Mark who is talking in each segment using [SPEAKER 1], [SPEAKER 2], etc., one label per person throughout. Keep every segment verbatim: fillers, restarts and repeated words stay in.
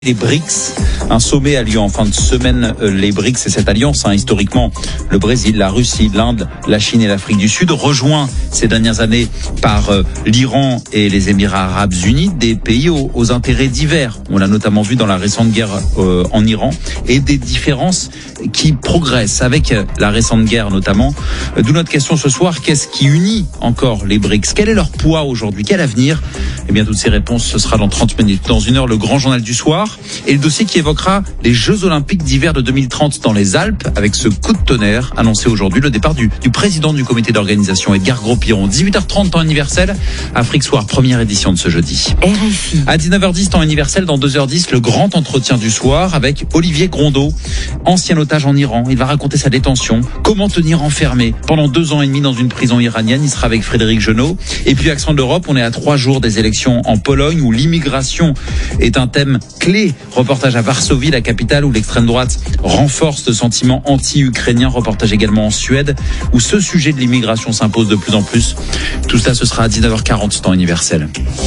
[SPEAKER 1] Les B R I C S, un sommet a lieu en fin de semaine. Les B R I C S, c'est cette alliance, hein, historiquement, le Brésil, la Russie, l'Inde, la Chine et l'Afrique du Sud, rejoint ces dernières années par euh, l'Iran et les Émirats Arabes Unis, des pays aux, aux intérêts divers. On l'a notamment vu dans la récente guerre euh, en Iran, et des différences qui progressent avec la récente guerre notamment. Euh, D'où notre question ce soir, qu'est-ce qui unit encore les B R I C S? Quel est leur poids aujourd'hui? Quel avenir? Eh bien, toutes ces réponses, ce sera dans trente minutes. Dans une heure, le grand journal du soir. Et le dossier qui évoquera les Jeux Olympiques d'hiver de deux mille trente dans les Alpes, avec ce coup de tonnerre annoncé aujourd'hui, le départ du, du président du comité d'organisation, Edgar Gros-Piron. dix-huit heures trente, temps universel, Afrique Soir, première édition de ce jeudi.
[SPEAKER 2] R F I.
[SPEAKER 1] À dix-neuf heures dix, temps universel, dans deux heures dix, le grand entretien du soir avec Olivier Grondeau, ancien otage en Iran. Il va raconter sa détention, comment tenir enfermé pendant deux ans et demi dans une prison iranienne. Il sera avec Frédéric Genot. Et puis, Accent de l'Europe, on est à trois jours des élections en Pologne, où l'immigration est un thème clé. Reportage à Varsovie, la capitale, où l'extrême droite renforce le sentiment anti-ukrainien. Reportage également en Suède, où ce sujet de l'immigration s'impose de plus en plus. Tout cela, ce sera à dix-neuf heures quarante, temps universel.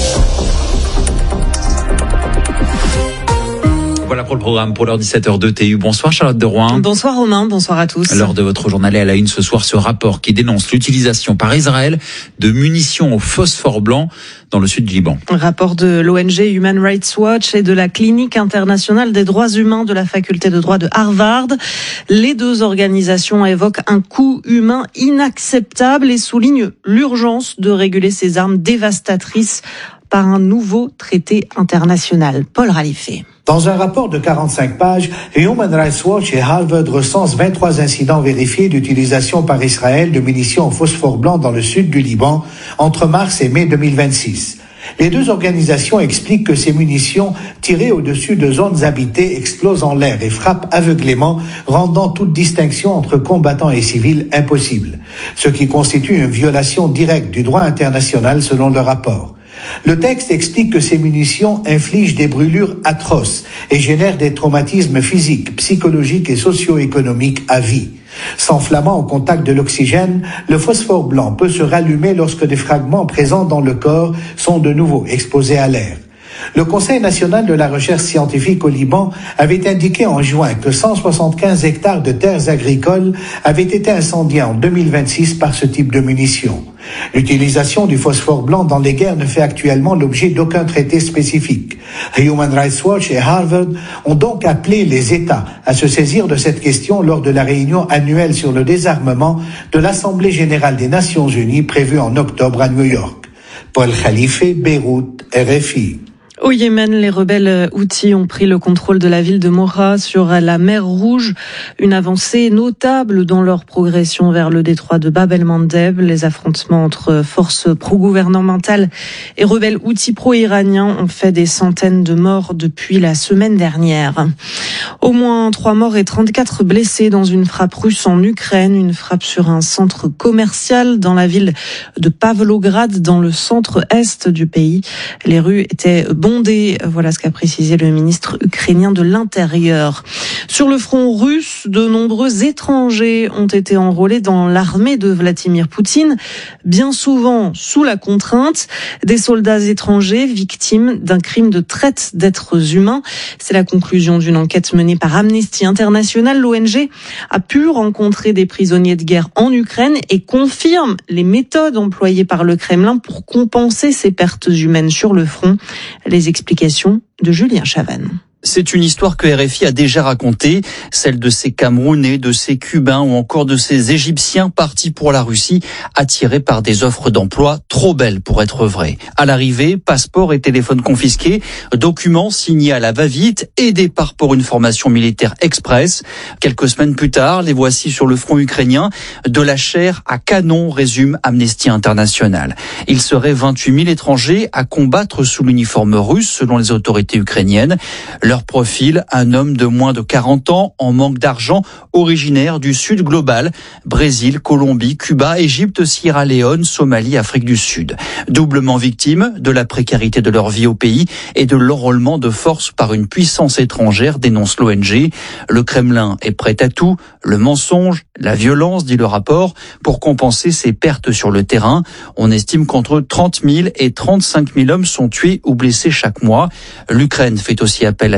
[SPEAKER 1] Voilà pour le programme pour l'heure dix-sept heures deux T U. Bonsoir Charlotte de Rouen.
[SPEAKER 2] Bonsoir Romain, bonsoir à tous.
[SPEAKER 1] Lors de votre journal et à la une ce soir, ce rapport qui dénonce l'utilisation par Israël de munitions au phosphore blanc dans le sud du Liban.
[SPEAKER 2] Un rapport de l'O N G Human Rights Watch et de la Clinique internationale des droits humains de la faculté de droit de Harvard. Les deux organisations évoquent un coût humain inacceptable et soulignent l'urgence de réguler ces armes dévastatrices par un nouveau traité international. Paul Ralifé.
[SPEAKER 3] Dans un rapport de quarante-cinq pages, Human Rights Watch et Harvard recensent vingt-trois incidents vérifiés d'utilisation par Israël de munitions au phosphore blanc dans le sud du Liban entre mars et mai deux mille vingt-six. Les deux organisations expliquent que ces munitions, tirées au-dessus de zones habitées, explosent en l'air et frappent aveuglément, rendant toute distinction entre combattants et civils impossible, ce qui constitue une violation directe du droit international selon le rapport. Le texte explique que ces munitions infligent des brûlures atroces et génèrent des traumatismes physiques, psychologiques et socio-économiques à vie. S'enflammant au contact de l'oxygène, le phosphore blanc peut se rallumer lorsque des fragments présents dans le corps sont de nouveau exposés à l'air. Le Conseil national de la recherche scientifique au Liban avait indiqué en juin que cent soixante-quinze hectares de terres agricoles avaient été incendiés en deux mille vingt-six par ce type de munitions. L'utilisation du phosphore blanc dans les guerres ne fait actuellement l'objet d'aucun traité spécifique. Human Rights Watch et Harvard ont donc appelé les États à se saisir de cette question lors de la réunion annuelle sur le désarmement de l'Assemblée générale des Nations unies prévue en octobre à New York. Paul Khalife, Beyrouth, R F I.
[SPEAKER 2] Au Yémen, les rebelles Houthis ont pris le contrôle de la ville de Moura sur la mer Rouge. Une avancée notable dans leur progression vers le détroit de Bab el-Mandeb. Les affrontements entre forces pro-gouvernementales et rebelles Houthis pro-iraniens ont fait des centaines de morts depuis la semaine dernière. Au moins trois morts et trente-quatre blessés dans une frappe russe en Ukraine. Une frappe sur un centre commercial dans la ville de Pavlograd, dans le centre-est du pays. Les rues étaient bondé, voilà ce qu'a précisé le ministre ukrainien de l'Intérieur. Sur le front russe, de nombreux étrangers ont été enrôlés dans l'armée de Vladimir Poutine, bien souvent sous la contrainte. Des soldats étrangers victimes d'un crime de traite d'êtres humains. C'est la conclusion d'une enquête menée par Amnesty International. L'O N G a pu rencontrer des prisonniers de guerre en Ukraine et confirme les méthodes employées par le Kremlin pour compenser ces pertes humaines sur le front. Les explications de Julien Chavannes.
[SPEAKER 4] C'est une histoire que R F I a déjà racontée, celle de ces Camerounais, de ces Cubains ou encore de ces Égyptiens partis pour la Russie, attirés par des offres d'emploi trop belles pour être vraies. À l'arrivée, passeport et téléphone confisqués, documents signés à la va-vite et départ pour une formation militaire express. Quelques semaines plus tard, les voici sur le front ukrainien, de la chair à canon, résume Amnesty International. Il serait vingt-huit mille étrangers à combattre sous l'uniforme russe, selon les autorités ukrainiennes. Leur profil, un homme de moins de quarante ans, en manque d'argent, originaire du Sud global, Brésil, Colombie, Cuba, Égypte, Sierra Leone, Somalie, Afrique du Sud. Doublement victimes de la précarité de leur vie au pays et de l'enrôlement de force par une puissance étrangère, dénonce l'O N G. Le Kremlin est prêt à tout, le mensonge, la violence, dit le rapport, pour compenser ces pertes sur le terrain. On estime qu'entre trente mille et trente-cinq mille hommes sont tués ou blessés chaque mois. L'Ukraine fait aussi appel à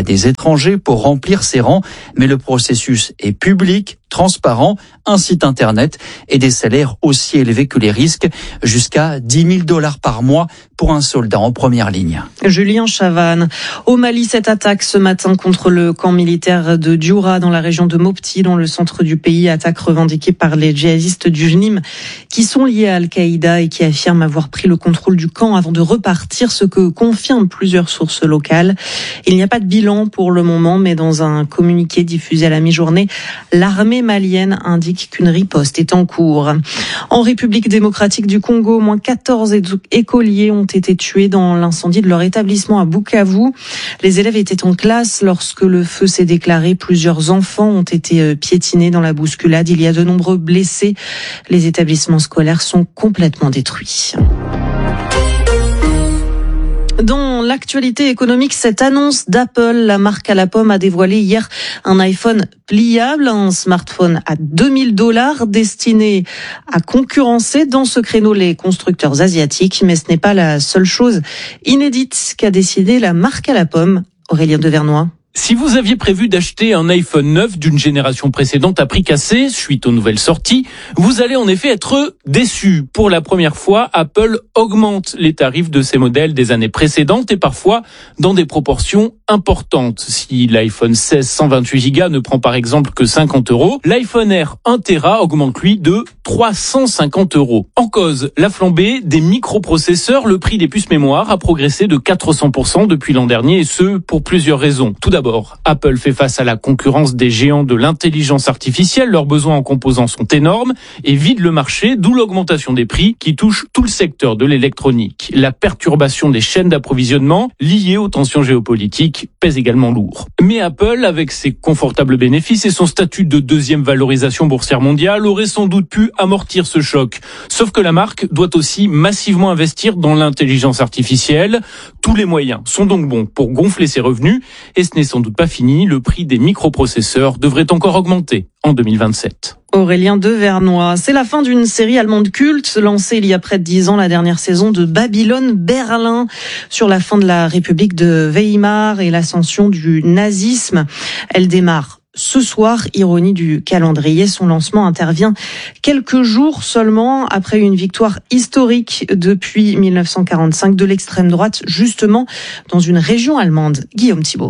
[SPEAKER 4] des étrangers pour remplir ses rangs, mais le processus est public, transparent, un site internet et des salaires aussi élevés que les risques, jusqu'à dix mille dollars par mois pour un soldat en première ligne.
[SPEAKER 2] Julien Chavannes. Au Mali, cette attaque ce matin contre le camp militaire de Dioura dans la région de Mopti, dans le centre du pays, attaque revendiquée par les djihadistes du J N I M qui sont liés à Al-Qaïda et qui affirment avoir pris le contrôle du camp avant de repartir, ce que confirment plusieurs sources locales. Il n'y a pas de bilan pour le moment, mais dans un communiqué diffusé à la mi-journée, l'armée malienne indique qu'une riposte est en cours. En République démocratique du Congo, au moins quatorze écoliers ont été tués dans l'incendie de leur établissement à Bukavu. Les élèves étaient en classe lorsque le feu s'est déclaré. Plusieurs enfants ont été piétinés dans la bousculade. Il y a de nombreux blessés. Les établissements scolaires sont complètement détruits. Dans l'actualité économique, cette annonce d'Apple, la marque à la pomme, a dévoilé hier un iPhone pliable, un smartphone à deux mille dollars destiné à concurrencer dans ce créneau les constructeurs asiatiques. Mais ce n'est pas la seule chose inédite qu'a décidé la marque à la pomme. Aurélien Devernois.
[SPEAKER 5] Si vous aviez prévu d'acheter un iPhone neuf d'une génération précédente à prix cassé, suite aux nouvelles sorties, vous allez en effet être déçu. Pour la première fois, Apple augmente les tarifs de ses modèles des années précédentes et parfois dans des proportions importantes. Si l'iPhone seize cent vingt-huit giga ne prend par exemple que cinquante euros, l'iPhone Air un téra augmente lui de trois cent cinquante euros. En cause, la flambée des microprocesseurs, le prix des puces mémoire a progressé de quatre cents pour cent depuis l'an dernier et ce, pour plusieurs raisons. Tout d'abord, Apple fait face à la concurrence des géants de l'intelligence artificielle. Leurs besoins en composants sont énormes et vident le marché, d'où l'augmentation des prix qui touche tout le secteur de l'électronique. La perturbation des chaînes d'approvisionnement liées aux tensions géopolitiques pèse également lourd. Mais Apple, avec ses confortables bénéfices et son statut de deuxième valorisation boursière mondiale, aurait sans doute pu amortir ce choc. Sauf que la marque doit aussi massivement investir dans l'intelligence artificielle. Tous les moyens sont donc bons pour gonfler ses revenus et ce n'est sans doute pas fini. Le prix des microprocesseurs devrait encore augmenter en deux mille vingt-sept.
[SPEAKER 2] Aurélien Devernois. C'est la fin d'une série allemande culte lancée il y a près de dix ans, la dernière saison de Babylone Berlin, sur la fin de la République de Weimar et l'ascension du nazisme. Elle démarre ce soir, ironie du calendrier. Son lancement intervient quelques jours seulement après une victoire historique depuis mille neuf cent quarante-cinq de l'extrême droite, justement dans une région allemande. Guillaume Thibault.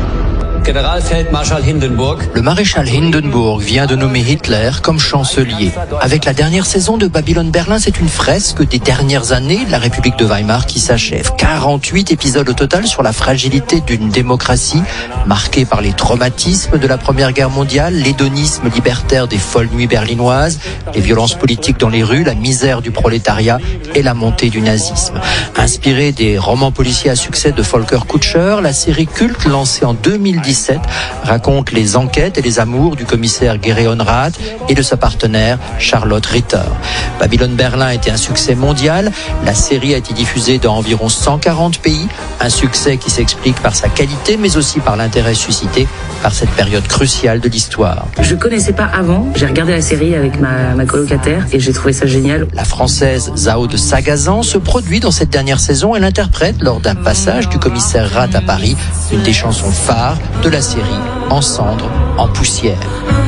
[SPEAKER 6] Le maréchal Hindenburg vient de nommer Hitler comme chancelier. Avec la dernière saison de Babylone Berlin, c'est une fresque des dernières années de la République de Weimar qui s'achève. quarante-huit épisodes au total sur la fragilité d'une démocratie marquée par les traumatismes de la Première Guerre mondiale, l'hédonisme libertaire des folles nuits berlinoises, les violences politiques dans les rues, la misère du prolétariat et la montée du nazisme. Inspirée des romans policiers à succès de Volker Kutscher, la série culte lancée en deux mille dix raconte les enquêtes et les amours du commissaire Gereon Rath et de sa partenaire Charlotte Ritter. Babylone Berlin était un succès mondial. La série a été diffusée dans environ cent quarante pays. Un succès qui s'explique par sa qualité, mais aussi par l'intérêt suscité par cette période cruciale de l'histoire.
[SPEAKER 7] Je connaissais pas avant. J'ai regardé la série avec ma, ma colocataire et j'ai trouvé ça génial.
[SPEAKER 6] La française Zao de Sagazan se produit dans cette dernière saison. Elle interprète lors d'un passage du commissaire Rath à Paris une des chansons phares de la série En cendres, en poussière.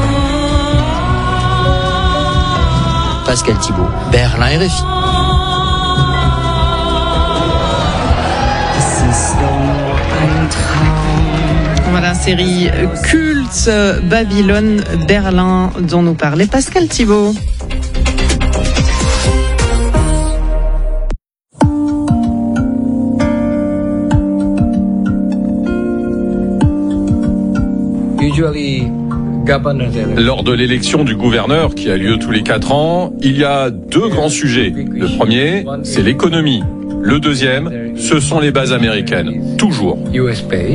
[SPEAKER 6] Pascal Thibault, Berlin R F I.
[SPEAKER 2] Voilà, série culte Babylone Berlin dont nous parlait Pascal Thibault.
[SPEAKER 8] Lors de l'élection du gouverneur qui a lieu tous les quatre ans, il y a deux grands sujets. Le premier, c'est l'économie. Le deuxième, ce sont les bases américaines. Toujours.
[SPEAKER 9] R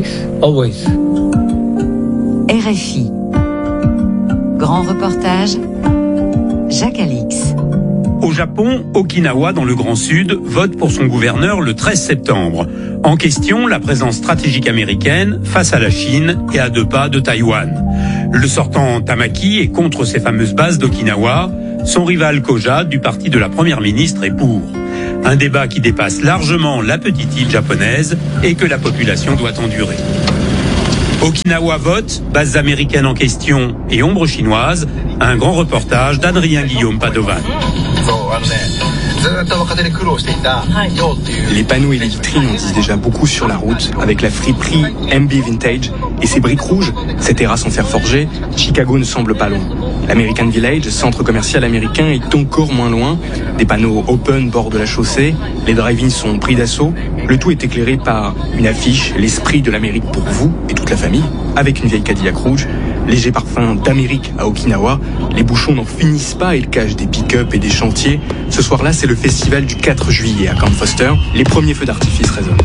[SPEAKER 9] F I. Grand reportage, Jacques Alix.
[SPEAKER 10] Au Japon, Okinawa, dans le Grand Sud, vote pour son gouverneur le treize septembre. En question, la présence stratégique américaine face à la Chine et à deux pas de Taïwan. Le sortant Tamaki est contre ces fameuses bases d'Okinawa. Son rival Koja, du parti de la première ministre, est pour. Un débat qui dépasse largement la petite île japonaise et que la population doit endurer. Okinawa vote, bases américaines en question et ombre chinoise. Un grand reportage d'Adrien Guillaume Padovan.
[SPEAKER 11] Les panneaux et les vitrines en disent déjà beaucoup sur la route, avec la friperie M B Vintage et ses briques rouges, ces terrasses en fer forgé. Chicago ne semble pas loin. L'American Village, centre commercial américain, est encore moins loin. Des panneaux open bord de la chaussée, les drive-ins sont pris d'assaut. Le tout est éclairé par une affiche, l'esprit de l'Amérique pour vous et toute la famille, avec une vieille Cadillac rouge. Léger parfum d'Amérique à Okinawa. Les bouchons n'en finissent pas et le cache des pick-up et des chantiers. Ce soir-là, c'est le festival du quatre juillet à Camp Foster. Les premiers feux d'artifice résonnent.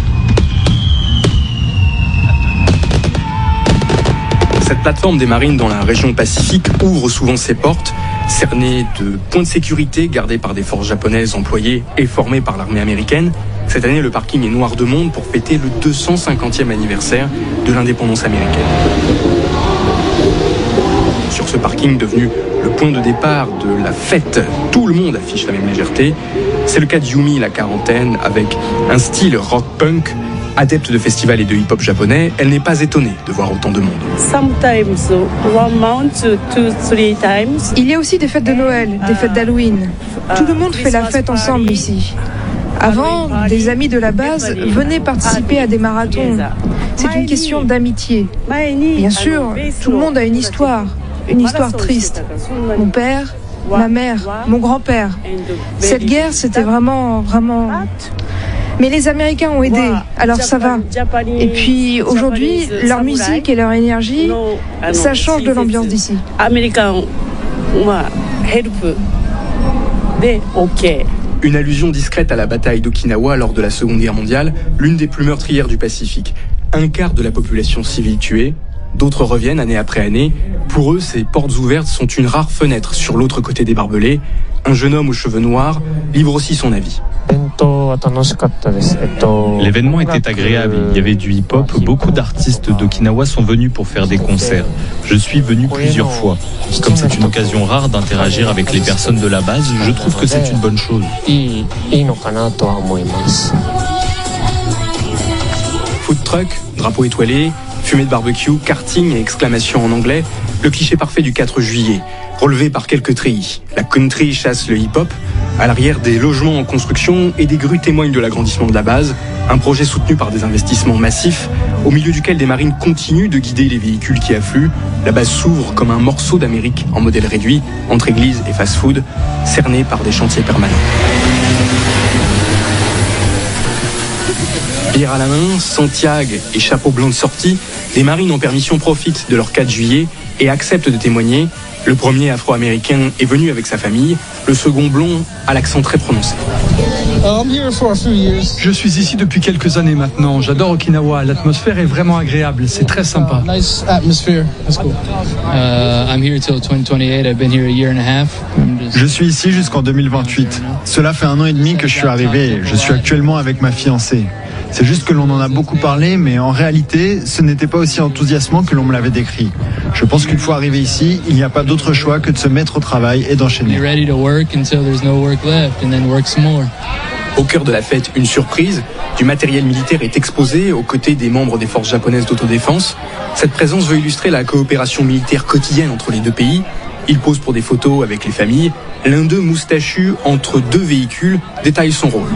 [SPEAKER 11] Cette plateforme des marines dans la région Pacifique ouvre souvent ses portes, cernée de points de sécurité gardés par des forces japonaises employées et formées par l'armée américaine. Cette année, le parking est noir de monde pour fêter le deux cent cinquantième anniversaire de l'indépendance américaine. Sur ce parking devenu le point de départ de la fête, tout le monde affiche la même légèreté. C'est le cas de Yumi, la quarantaine, avec un style rock punk. Adepte de festivals et de hip-hop japonais, elle n'est pas étonnée de voir autant de monde.
[SPEAKER 12] Il y a aussi des fêtes de Noël, des fêtes d'Halloween. Tout le monde fait la fête ensemble ici. Avant, des amis de la base venaient participer à des marathons. C'est une question d'amitié. Bien sûr, tout le monde a une histoire, une histoire triste. Mon père, ma mère, mon grand-père. Cette guerre, c'était vraiment, vraiment... Mais les Américains ont aidé, alors ça va. Et puis aujourd'hui, leur musique et leur énergie, ça change de l'ambiance d'ici.
[SPEAKER 11] Une allusion discrète à la bataille d'Okinawa lors de la Seconde Guerre mondiale, l'une des plus meurtrières du Pacifique. Un quart de la population civile tuée, d'autres reviennent année après année. Pour eux, ces portes ouvertes sont une rare fenêtre sur l'autre côté des barbelés. Un jeune homme aux cheveux noirs livre aussi son avis.
[SPEAKER 13] L'événement était agréable, il y avait du hip-hop, beaucoup d'artistes d'Okinawa sont venus pour faire des concerts. Je suis venu plusieurs fois. Comme c'est une occasion rare d'interagir avec les personnes de la base, je trouve que c'est une bonne chose.
[SPEAKER 11] Food truck, drapeau étoilé, fumée de barbecue, karting et exclamations en anglais, le cliché parfait du quatre juillet, relevé par quelques treillis. La country chasse le hip-hop. À l'arrière, des logements en construction et des grues témoignent de l'agrandissement de la base. Un projet soutenu par des investissements massifs, au milieu duquel des marines continuent de guider les véhicules qui affluent. La base s'ouvre comme un morceau d'Amérique en modèle réduit, entre église et fast-food, cerné par des chantiers permanents. Bière à la main, Santiago et chapeau blanc de sortie, les marines en permission profitent de leur quatre juillet et acceptent de témoigner. Le premier afro-américain est venu avec sa famille, le second blond a l'accent très prononcé.
[SPEAKER 14] Je suis ici depuis quelques années maintenant. J'adore Okinawa. L'atmosphère est vraiment agréable. C'est très sympa.
[SPEAKER 15] Je suis ici jusqu'en deux mille vingt-huit. Cela fait un an et demi que je suis arrivé. Je suis actuellement avec ma fiancée. C'est juste que l'on en a beaucoup parlé, mais en réalité, ce n'était pas aussi enthousiasmant que l'on me l'avait décrit. Je pense qu'une fois arrivé ici, il n'y a pas d'autre choix que de se mettre au travail et d'enchaîner.
[SPEAKER 11] Au cœur de la fête, une surprise. Du matériel militaire est exposé aux côtés des membres des forces japonaises d'autodéfense. Cette présence veut illustrer la coopération militaire quotidienne entre les deux pays. Il pose pour des photos avec les familles. L'un d'eux, moustachu, entre deux véhicules, détaille son rôle.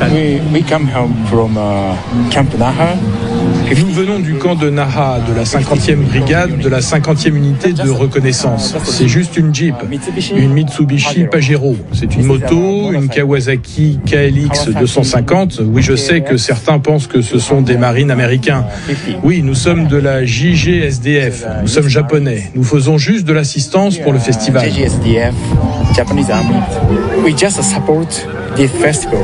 [SPEAKER 16] Nous venons du camp de Naha, de la cinquantième brigade, de la cinquantième unité de reconnaissance. C'est juste une Jeep, une Mitsubishi Pajero. C'est une moto, une Kawasaki K L X deux cent cinquante. Oui, je sais que certains pensent que ce sont des marines américains. Oui, nous sommes de la J G S D F. Nous sommes japonais. Nous faisons juste de l'assistance pour le festival.
[SPEAKER 17] Japanese Army. We just support this festival.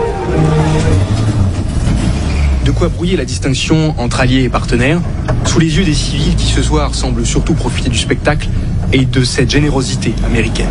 [SPEAKER 11] De quoi brouiller la distinction entre alliés et partenaires, sous les yeux des civils qui ce soir semblent surtout profiter du spectacle et de cette générosité américaine.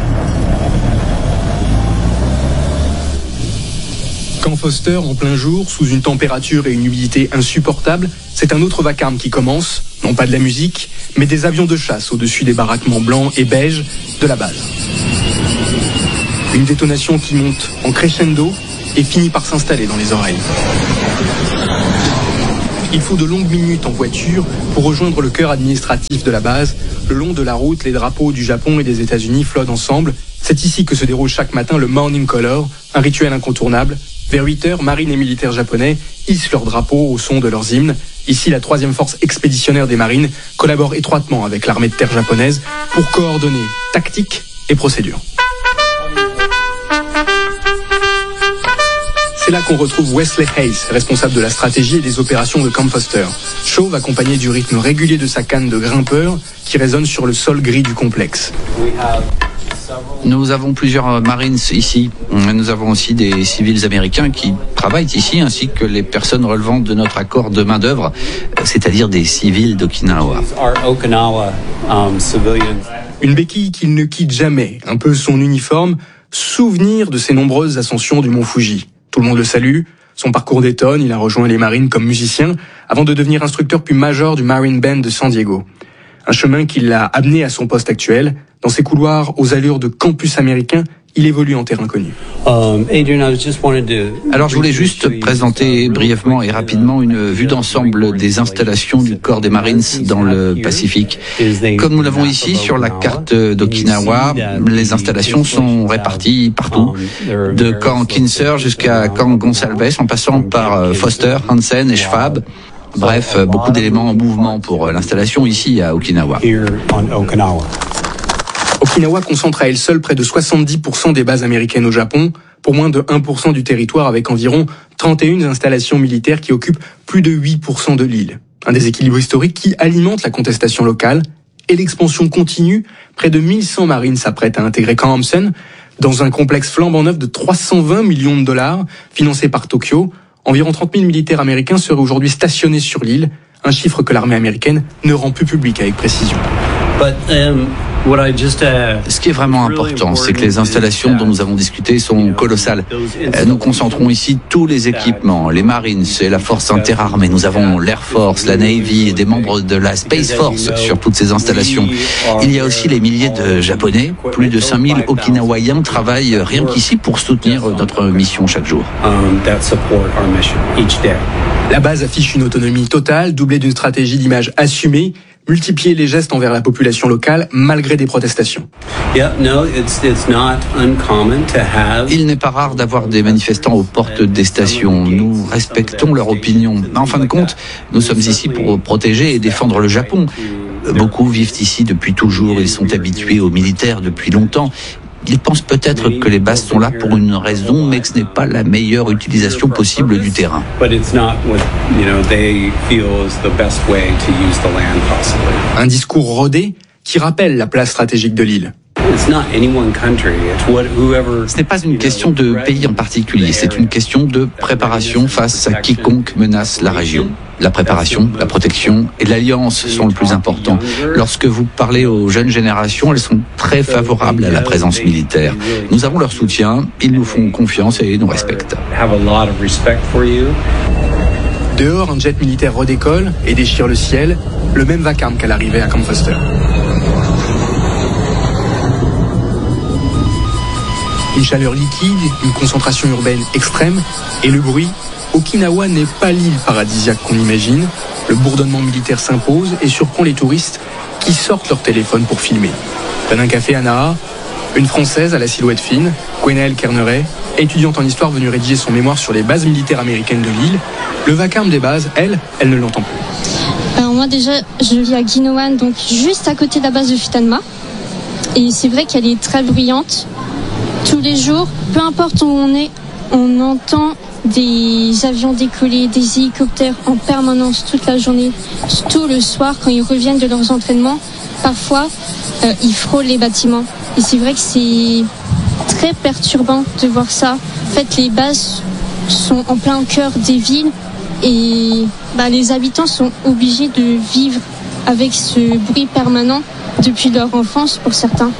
[SPEAKER 11] Camp Foster, en plein jour, sous une température et une humidité insupportables, c'est un autre vacarme qui commence, non pas de la musique, mais des avions de chasse au-dessus des baraquements blancs et beiges de la base. Une détonation qui monte en crescendo et finit par s'installer dans les oreilles. Il faut de longues minutes en voiture pour rejoindre le cœur administratif de la base. Le long de la route, les drapeaux du Japon et des États-Unis flottent ensemble. C'est ici que se déroule chaque matin le Morning Color, un rituel incontournable. Vers huit heures, marines et militaires japonais hissent leurs drapeaux au son de leurs hymnes. Ici, la troisième force expéditionnaire des marines collabore étroitement avec l'armée de terre japonaise pour coordonner tactique et procédure. C'est là qu'on retrouve Wesley Hayes, responsable de la stratégie et des opérations de Camp Foster. Chauve accompagné du rythme régulier de sa canne de grimpeur qui résonne sur le sol gris du complexe.
[SPEAKER 18] Nous avons plusieurs Marines ici. Nous avons aussi des civils américains qui travaillent ici, ainsi que les personnes relevant de notre accord de main-d'œuvre, c'est-à-dire des civils d'Okinawa.
[SPEAKER 11] Une béquille qu'il ne quitte jamais, un peu son uniforme, souvenir de ses nombreuses ascensions du mont Fuji. Tout le monde le salue. Son parcours détonne, il a rejoint les Marines comme musicien avant de devenir instructeur puis major du Marine Band de San Diego. Un chemin qui l'a amené à son poste actuel. Dans ses couloirs aux allures de campus américain, il évolue en terrain connu.
[SPEAKER 18] Alors je voulais juste présenter brièvement et rapidement une vue d'ensemble des installations du corps des Marines dans le Pacifique. Comme nous l'avons ici sur la carte d'Okinawa, les installations sont réparties partout, de Camp Kinser jusqu'à Camp Gonsalves, en passant par Foster, Hansen et Schwab. Bref, beaucoup d'éléments en mouvement pour l'installation ici à Okinawa.
[SPEAKER 11] Okinawa concentre à elle seule près de soixante-dix pour cent des bases américaines au Japon, pour moins de un pour cent du territoire, avec environ trente et une installations militaires qui occupent plus de huit pour cent de l'île. Un déséquilibre historique qui alimente la contestation locale et l'expansion continue. Près de mille cent marines s'apprêtent à intégrer Camp Hampson dans un complexe flambant neuf de trois cent vingt millions de dollars, financé par Tokyo. Environ trente mille militaires américains seraient aujourd'hui stationnés sur l'île, un chiffre que l'armée américaine ne rend plus public avec précision.
[SPEAKER 18] But, um... Ce qui est vraiment important, c'est que les installations dont nous avons discuté sont colossales. Nous concentrons ici tous les équipements, les Marines et la force interarmée. Nous avons l'Air Force, la Navy et des membres de la Space Force sur toutes ces installations. Il y a aussi les milliers de Japonais. Plus de cinq mille Okinawaïens travaillent rien qu'ici pour soutenir notre mission chaque jour.
[SPEAKER 11] La base affiche une autonomie totale, doublée d'une stratégie d'image assumée, multiplier les gestes envers la population locale malgré des protestations.
[SPEAKER 18] Il n'est pas rare d'avoir des manifestants aux portes des stations. Nous respectons leur opinion. En fin de compte, nous sommes ici pour protéger et défendre le Japon. Beaucoup vivent ici depuis toujours, ils sont habitués aux militaires depuis longtemps. Ils pensent peut-être que les bases sont là pour une raison, mais que ce n'est pas la meilleure utilisation possible du terrain.
[SPEAKER 11] Un discours rodé qui rappelle la place stratégique de l'île.
[SPEAKER 18] Ce n'est pas une question de pays en particulier, c'est une question de préparation face à quiconque menace la région. La préparation, la protection et l'alliance sont le plus important. Lorsque vous parlez aux jeunes générations, elles sont très favorables à la présence militaire. Nous avons leur soutien, ils nous font confiance et nous respectent.
[SPEAKER 11] Dehors, un jet militaire redécolle et déchire le ciel, le même vacarme qu'à l'arrivée à Camp Foster. Une chaleur liquide, une concentration urbaine extrême et le bruit. Okinawa n'est pas l'île paradisiaque qu'on imagine. Le bourdonnement militaire s'impose et surprend les touristes qui sortent leur téléphone pour filmer. Près un café à Naha, une Française à la silhouette fine, Gwenaëlle Kerneret, étudiante en histoire venue rédiger son mémoire sur les bases militaires américaines de l'île. Le vacarme des bases, elle, elle ne l'entend plus.
[SPEAKER 19] Alors moi déjà, je vis à Ginowan, donc juste à côté de la base de Futenma. Et c'est vrai qu'elle est très bruyante. Tous les jours, peu importe où on est, on entend des avions décoller, des hélicoptères en permanence toute la journée, surtout le soir quand ils reviennent de leurs entraînements. Parfois, euh, ils frôlent les bâtiments. Et c'est vrai que c'est très perturbant de voir ça. En fait, les bases sont en plein cœur des villes et bah, les habitants sont obligés de vivre avec ce bruit permanent depuis leur enfance pour certains.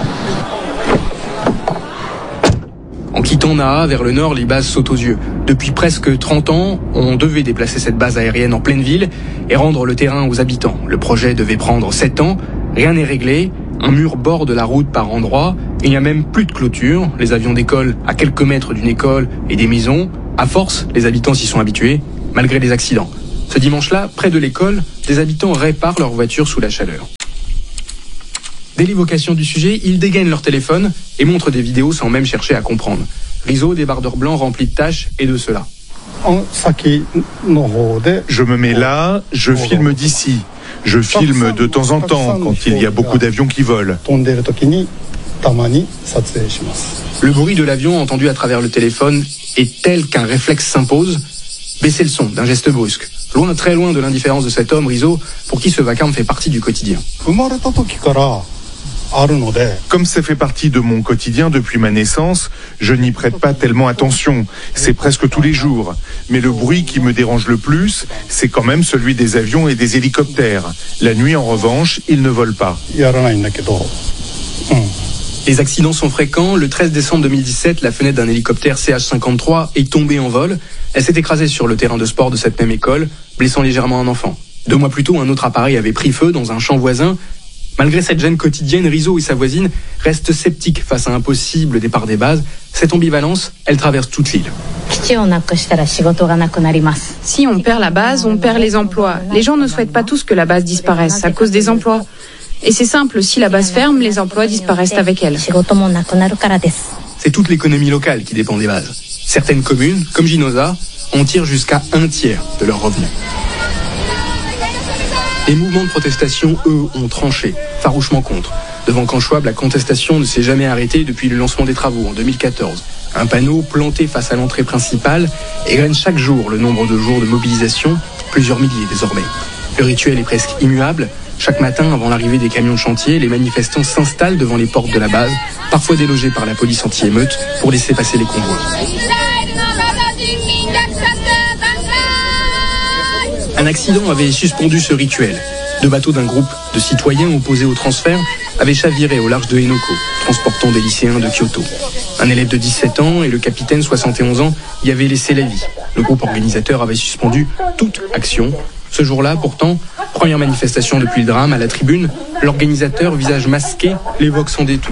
[SPEAKER 11] En quittant Naha vers le nord, les bases sautent aux yeux. Depuis presque trente ans, on devait déplacer cette base aérienne en pleine ville et rendre le terrain aux habitants. Le projet devait prendre sept ans, rien n'est réglé, un mur borde la route par endroits, il n'y a même plus de clôture, les avions décollent à quelques mètres d'une école et des maisons. À force, les habitants s'y sont habitués, malgré les accidents. Ce dimanche-là, près de l'école, des habitants réparent leur voiture sous la chaleur. Dès l'évocation du sujet, ils dégainent leur téléphone et montrent des vidéos sans même chercher à comprendre. Rizzo, débardeur blanc rempli de tâches et de cela.
[SPEAKER 20] Je me mets là, je filme d'ici. Je filme de temps en temps quand il y a beaucoup d'avions qui volent.
[SPEAKER 11] Le bruit de l'avion entendu à travers le téléphone est tel qu'un réflexe s'impose. Baisser le son d'un geste brusque. Loin, très loin de l'indifférence de cet homme, Rizzo, pour qui ce vacarme fait partie du quotidien.
[SPEAKER 20] Comme ça fait partie de mon quotidien depuis ma naissance, je n'y prête pas tellement attention. C'est presque tous les jours. Mais le bruit qui me dérange le plus, c'est quand même celui des avions et des hélicoptères. La nuit, en revanche, ils ne volent pas.
[SPEAKER 11] Les accidents sont fréquents. Le treize décembre deux mille dix-sept, la fenêtre d'un hélicoptère C H cinquante-trois est tombée en vol. Elle s'est écrasée sur le terrain de sport de cette même école, blessant légèrement un enfant. Deux mois plus tôt, un autre appareil avait pris feu dans un champ voisin. Malgré cette gêne quotidienne, Rizzo et sa voisine restent sceptiques face à un possible départ des bases. Cette ambivalence, elle traverse toute l'île.
[SPEAKER 12] Si on perd la base, on perd les emplois. Les gens ne souhaitent pas tous que la base disparaisse à cause des emplois. Et c'est simple, si la base ferme, les emplois disparaissent avec elle.
[SPEAKER 11] C'est toute l'économie locale qui dépend des bases. Certaines communes, comme Ginosa, en tirent jusqu'à un tiers de leurs revenus. Les mouvements de protestation, eux, ont tranché, farouchement contre. Devant Camp Schwab, la contestation ne s'est jamais arrêtée depuis le lancement des travaux en deux mille quatorze. Un panneau planté face à l'entrée principale égrène chaque jour le nombre de jours de mobilisation, plusieurs milliers désormais. Le rituel est presque immuable. Chaque matin, avant l'arrivée des camions de chantier, les manifestants s'installent devant les portes de la base, parfois délogés par la police anti-émeute pour laisser passer les convois. Un accident avait suspendu ce rituel. Deux bateaux d'un groupe de citoyens opposés au transfert avaient chaviré au large de Henoko, transportant des lycéens de Kyoto. Un élève de dix-sept ans et le capitaine, soixante et onze ans, y avaient laissé la vie. Le groupe organisateur avait suspendu toute action. Ce jour-là, pourtant, première manifestation depuis le drame à la tribune, l'organisateur, visage masqué, l'évoque sans détour.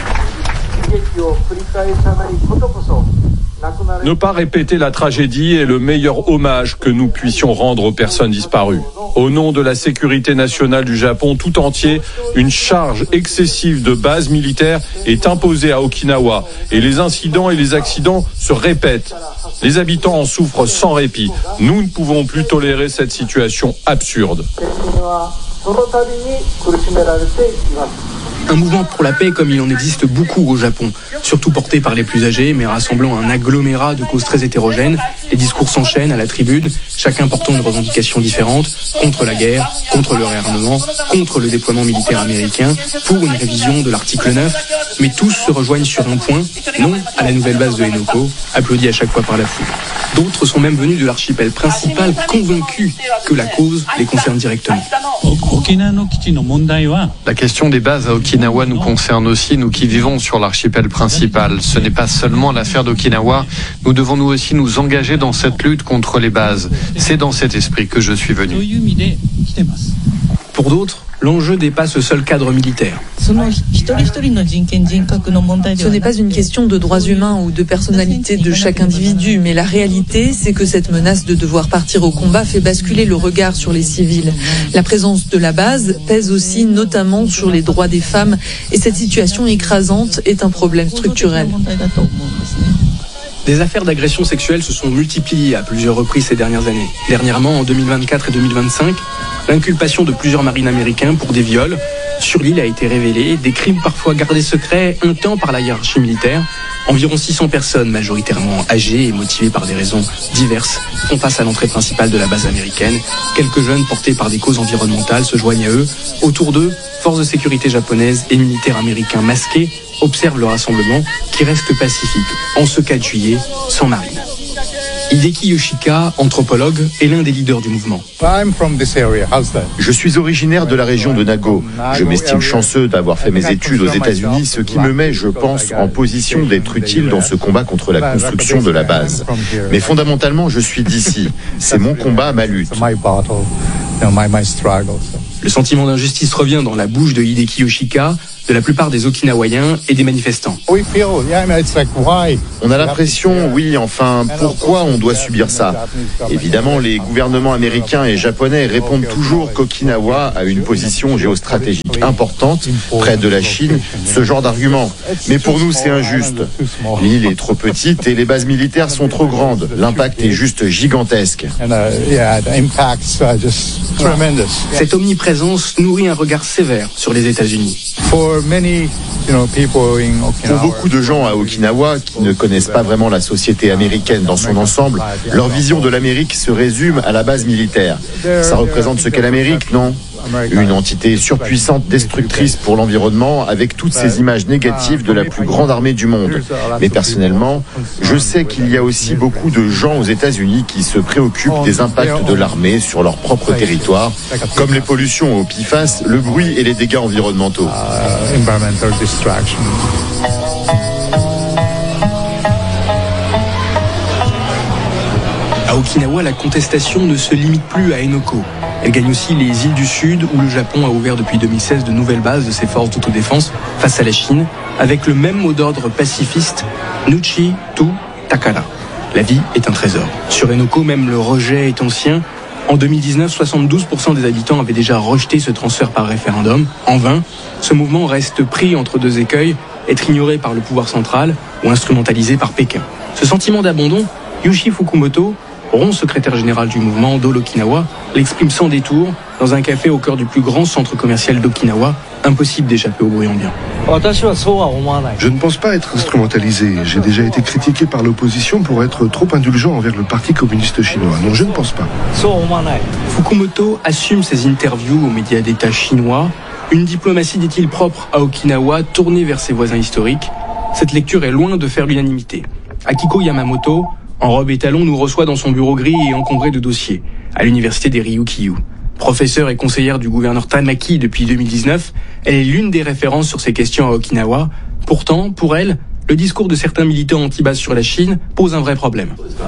[SPEAKER 8] Ne pas répéter la tragédie est le meilleur hommage que nous puissions rendre aux personnes disparues. Au nom de la sécurité nationale du Japon tout entier, une charge excessive de bases militaires est imposée à Okinawa et les incidents et les accidents se répètent. Les habitants en souffrent sans répit. Nous ne pouvons plus tolérer cette situation absurde.
[SPEAKER 11] Un mouvement pour la paix comme il en existe beaucoup au Japon, surtout porté par les plus âgés, mais rassemblant un agglomérat de causes très hétérogènes. Les discours s'enchaînent à la tribune, chacun portant une revendication différente, contre la guerre, contre le réarmement, contre le déploiement militaire américain, pour une révision de l'article neuf. Mais tous se rejoignent sur un point, non à la nouvelle base de Henoko, applaudie à chaque fois par la foule. D'autres sont même venus de l'archipel principal, convaincus que la cause les concerne directement.
[SPEAKER 21] La question des bases à Okinawa nous concerne aussi, nous qui vivons sur l'archipel principal. Ce n'est pas seulement l'affaire d'Okinawa, nous devons nous aussi nous engager dans cette lutte contre les bases. C'est dans cet esprit que je suis venu.
[SPEAKER 11] Pour d'autres, l'enjeu dépasse le seul cadre militaire.
[SPEAKER 22] Ce n'est pas une question de droits humains ou de personnalité de chaque individu, mais la réalité, c'est que cette menace de devoir partir au combat fait basculer le regard sur les civils. La présence de la base pèse aussi notamment sur les droits des femmes, et cette situation écrasante est un problème structurel.
[SPEAKER 11] Des affaires d'agression sexuelle se sont multipliées à plusieurs reprises ces dernières années. Dernièrement, en deux mille vingt-quatre et deux mille vingt-cinq, l'inculpation de plusieurs marines américains pour des viols sur l'île a été révélée, des crimes parfois gardés secrets un temps par la hiérarchie militaire. Environ six cents personnes, majoritairement âgées et motivées par des raisons diverses, font face à l'entrée principale de la base américaine. Quelques jeunes portés par des causes environnementales se joignent à eux. Autour d'eux, forces de sécurité japonaises et militaires américains masqués observent le rassemblement qui reste pacifique en ce quatre juillet sans marine. Hideki Yoshika, anthropologue, est l'un des leaders du mouvement.
[SPEAKER 23] Je suis originaire de la région de Nago. Je m'estime chanceux d'avoir fait mes études aux États-Unis, ce qui me met, je pense, en position d'être utile dans ce combat contre la construction de la base. Mais fondamentalement, je suis d'ici. C'est mon combat, ma lutte.
[SPEAKER 11] Le sentiment d'injustice revient dans la bouche de Hideki Yoshika. de la plupart des Okinawaïens et des manifestants.
[SPEAKER 23] On a l'impression, oui, enfin, pourquoi on doit subir ça? Évidemment, les gouvernements américains et japonais répondent toujours qu'Okinawa a une position géostratégique importante près de la Chine, ce genre d'argument. Mais pour nous, c'est injuste. L'île est trop petite et les bases militaires sont trop grandes. L'impact est juste gigantesque.
[SPEAKER 11] Cette omniprésence nourrit un regard sévère sur les États-Unis.
[SPEAKER 23] Pour beaucoup de gens à Okinawa qui ne connaissent pas vraiment la société américaine dans son ensemble, leur vision de l'Amérique se résume à la base militaire. Ça représente ce qu'est l'Amérique, non ? Une entité surpuissante, destructrice pour l'environnement, avec toutes ces images négatives de la plus grande armée du monde. Mais personnellement, je sais qu'il y a aussi beaucoup de gens aux États-Unis qui se préoccupent des impacts de l'armée sur leur propre territoire, comme les pollutions au P F A S, le bruit et les dégâts environnementaux.
[SPEAKER 11] À Okinawa, la contestation ne se limite plus à Henoko. Elle gagne aussi les îles du Sud, où le Japon a ouvert depuis deux mille seize de nouvelles bases de ses forces d'autodéfense face à la Chine, avec le même mot d'ordre pacifiste, Nuchi tu Takara. La vie est un trésor. Sur Henoko, même le rejet est ancien. En deux mille dix-neuf, soixante-douze pour cent des habitants avaient déjà rejeté ce transfert par référendum. En vain, ce mouvement reste pris entre deux écueils, être ignoré par le pouvoir central ou instrumentalisé par Pékin. Ce sentiment d'abandon, Yushi Fukumoto, rond secrétaire général du mouvement d'All Okinawa, l'exprime sans détour dans un café au cœur du plus grand centre commercial d'Okinawa. Impossible d'échapper au bruit ambiant.
[SPEAKER 1] Je ne pense pas être instrumentalisé. J'ai déjà été critiqué par l'opposition pour être trop indulgent envers le Parti communiste chinois. Non, je ne pense pas.
[SPEAKER 11] Fukumoto assume ses interviews aux médias d'État chinois. Une diplomatie, dit-il, propre à Okinawa, tournée vers ses voisins historiques. Cette lecture est loin de faire l'unanimité. Akiko Yamamoto, en robe et talons, nous reçoit dans son bureau gris et encombré de dossiers, à l'université des Ryukyu. Professeure et conseillère du gouverneur Tamaki depuis deux mille dix-neuf, elle est l'une des références sur ces questions à Okinawa. Pourtant, pour elle, le discours de certains militants anti-base sur la Chine pose un vrai problème.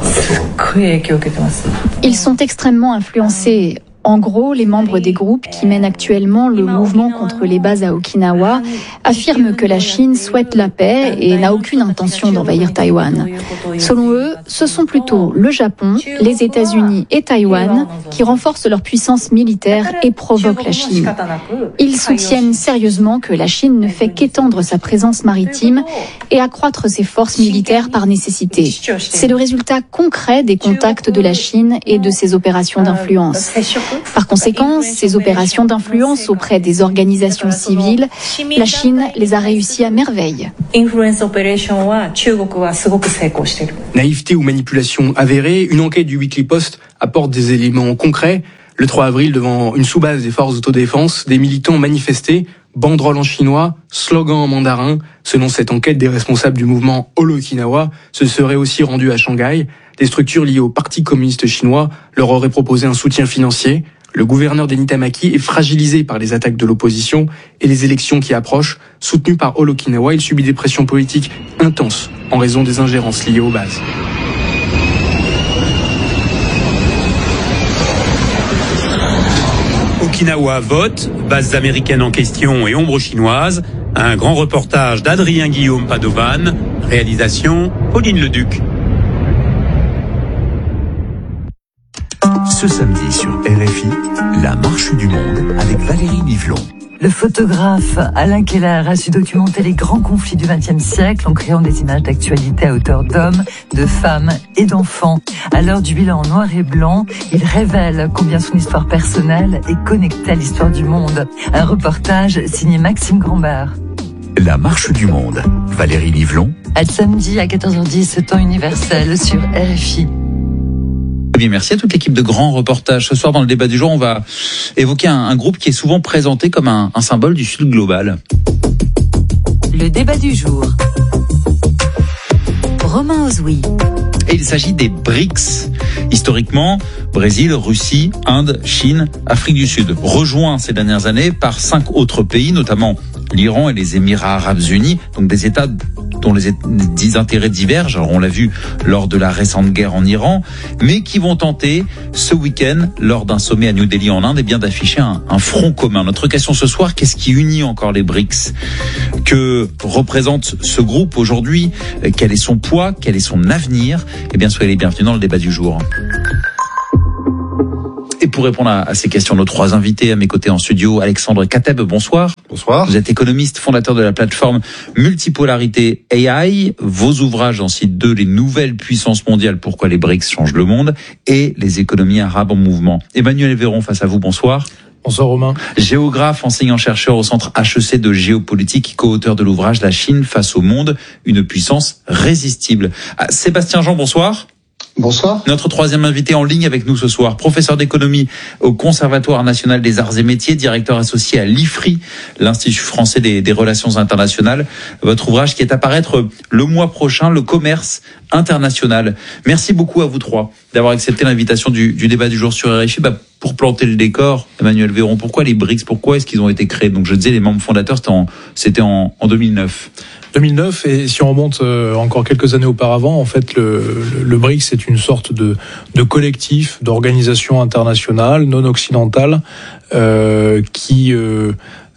[SPEAKER 3] Ils sont extrêmement influencés. En gros, les membres des groupes qui mènent actuellement le mouvement contre les bases à Okinawa affirment que la Chine souhaite la paix et n'a aucune intention d'envahir Taïwan. Selon eux, ce sont plutôt le Japon, les États-Unis et Taïwan qui renforcent leur puissance militaire et provoquent la Chine. Ils soutiennent sérieusement que la Chine ne fait qu'étendre sa présence maritime et accroître ses forces militaires par nécessité. C'est le résultat concret des contacts de la Chine et de ses opérations d'influence. Par conséquent, ces opérations d'influence auprès des organisations civiles, la Chine les a réussies à merveille.
[SPEAKER 11] Naïveté ou manipulation avérée, une enquête du Weekly Post apporte des éléments concrets. Le trois avril, devant une sous-base des forces d'autodéfense, des militants manifestaient, banderoles en chinois, slogans en mandarin. Selon cette enquête, des responsables du mouvement All Okinawa se seraient aussi rendus à Shanghai. Des structures liées au Parti communiste chinois leur auraient proposé un soutien financier. Le gouverneur d'Eni Tamaki est fragilisé par les attaques de l'opposition et les élections qui approchent. Soutenu par All Okinawa, il subit des pressions politiques intenses en raison des ingérences liées aux bases.
[SPEAKER 10] Okinawa vote, bases américaines en question et ombre chinoise. Un grand reportage d'Adrien Guillaume Padovan. Réalisation Pauline Leduc.
[SPEAKER 4] Ce samedi sur R F I, la marche du monde avec Valérie Nivelon.
[SPEAKER 9] Le photographe Alain Keller a su documenter les grands conflits du vingtième siècle en créant des images d'actualité à hauteur d'hommes, de femmes et d'enfants. À l'heure du bilan en noir et blanc, il révèle combien son histoire personnelle est connectée à l'histoire du monde. Un reportage signé Maxime Grambert.
[SPEAKER 4] La marche du monde, Valérie Nivelon.
[SPEAKER 9] À samedi à quatorze heures dix, temps universel sur R F I.
[SPEAKER 24] Bien, merci à toute l'équipe de grands reportages. Ce soir, dans le débat du jour, on va évoquer un, un groupe qui est souvent présenté comme un, un symbole du Sud global.
[SPEAKER 9] Le débat du jour. Romain Ozoui.
[SPEAKER 24] Et il s'agit des B R I C S. Historiquement, Brésil, Russie, Inde, Chine, Afrique du Sud. Rejoints ces dernières années par cinq autres pays, notamment l'Iran et les Émirats arabes unis, donc des États dont les, les intérêts divergent. Alors on l'a vu lors de la récente guerre en Iran, mais qui vont tenter ce week-end, lors d'un sommet à New Delhi en Inde, eh bien d'afficher un, un front commun. Notre question ce soir, qu'est-ce qui unit encore les BRICS? Que représente ce groupe aujourd'hui? Quel est son poids? Quel est son avenir? Eh bien, soyez les bienvenus dans le débat du jour. Et pour répondre à, à ces questions, nos trois invités à mes côtés en studio, Alexandre Kateb, bonsoir.
[SPEAKER 2] Bonsoir.
[SPEAKER 24] Vous êtes économiste, fondateur de la plateforme Multipolarité A I. Vos ouvrages en citent deux, les nouvelles puissances mondiales, pourquoi les BRICS changent le monde, et les économies arabes en mouvement. Emmanuel Véron, face à vous, bonsoir.
[SPEAKER 16] Bonsoir Romain.
[SPEAKER 24] Géographe, enseignant-chercheur au centre H E C de géopolitique, co-auteur de l'ouvrage La Chine face au monde, une puissance résistible. Ah, Sébastien Jean, bonsoir.
[SPEAKER 2] Bonsoir.
[SPEAKER 24] Notre troisième invité en ligne avec nous ce soir, professeur d'économie au Conservatoire national des arts et métiers, directeur associé à l'I F R I, l'Institut français des, des relations internationales. Votre ouvrage qui est à paraître le mois prochain, Le commerce international. Merci beaucoup à vous trois d'avoir accepté l'invitation du, du débat du jour sur R F I. Bah, pour planter le décor, Emmanuel Véron, pourquoi les BRICS? Pourquoi est-ce qu'ils ont été créés? Donc je disais, les membres fondateurs, c'était en, c'était en, en deux mille neuf.
[SPEAKER 16] deux mille neuf, et si on remonte encore quelques années auparavant, en fait, le, le, le BRICS c'est une sorte de, de collectif, d'organisation internationale, non occidentale, euh, qui euh,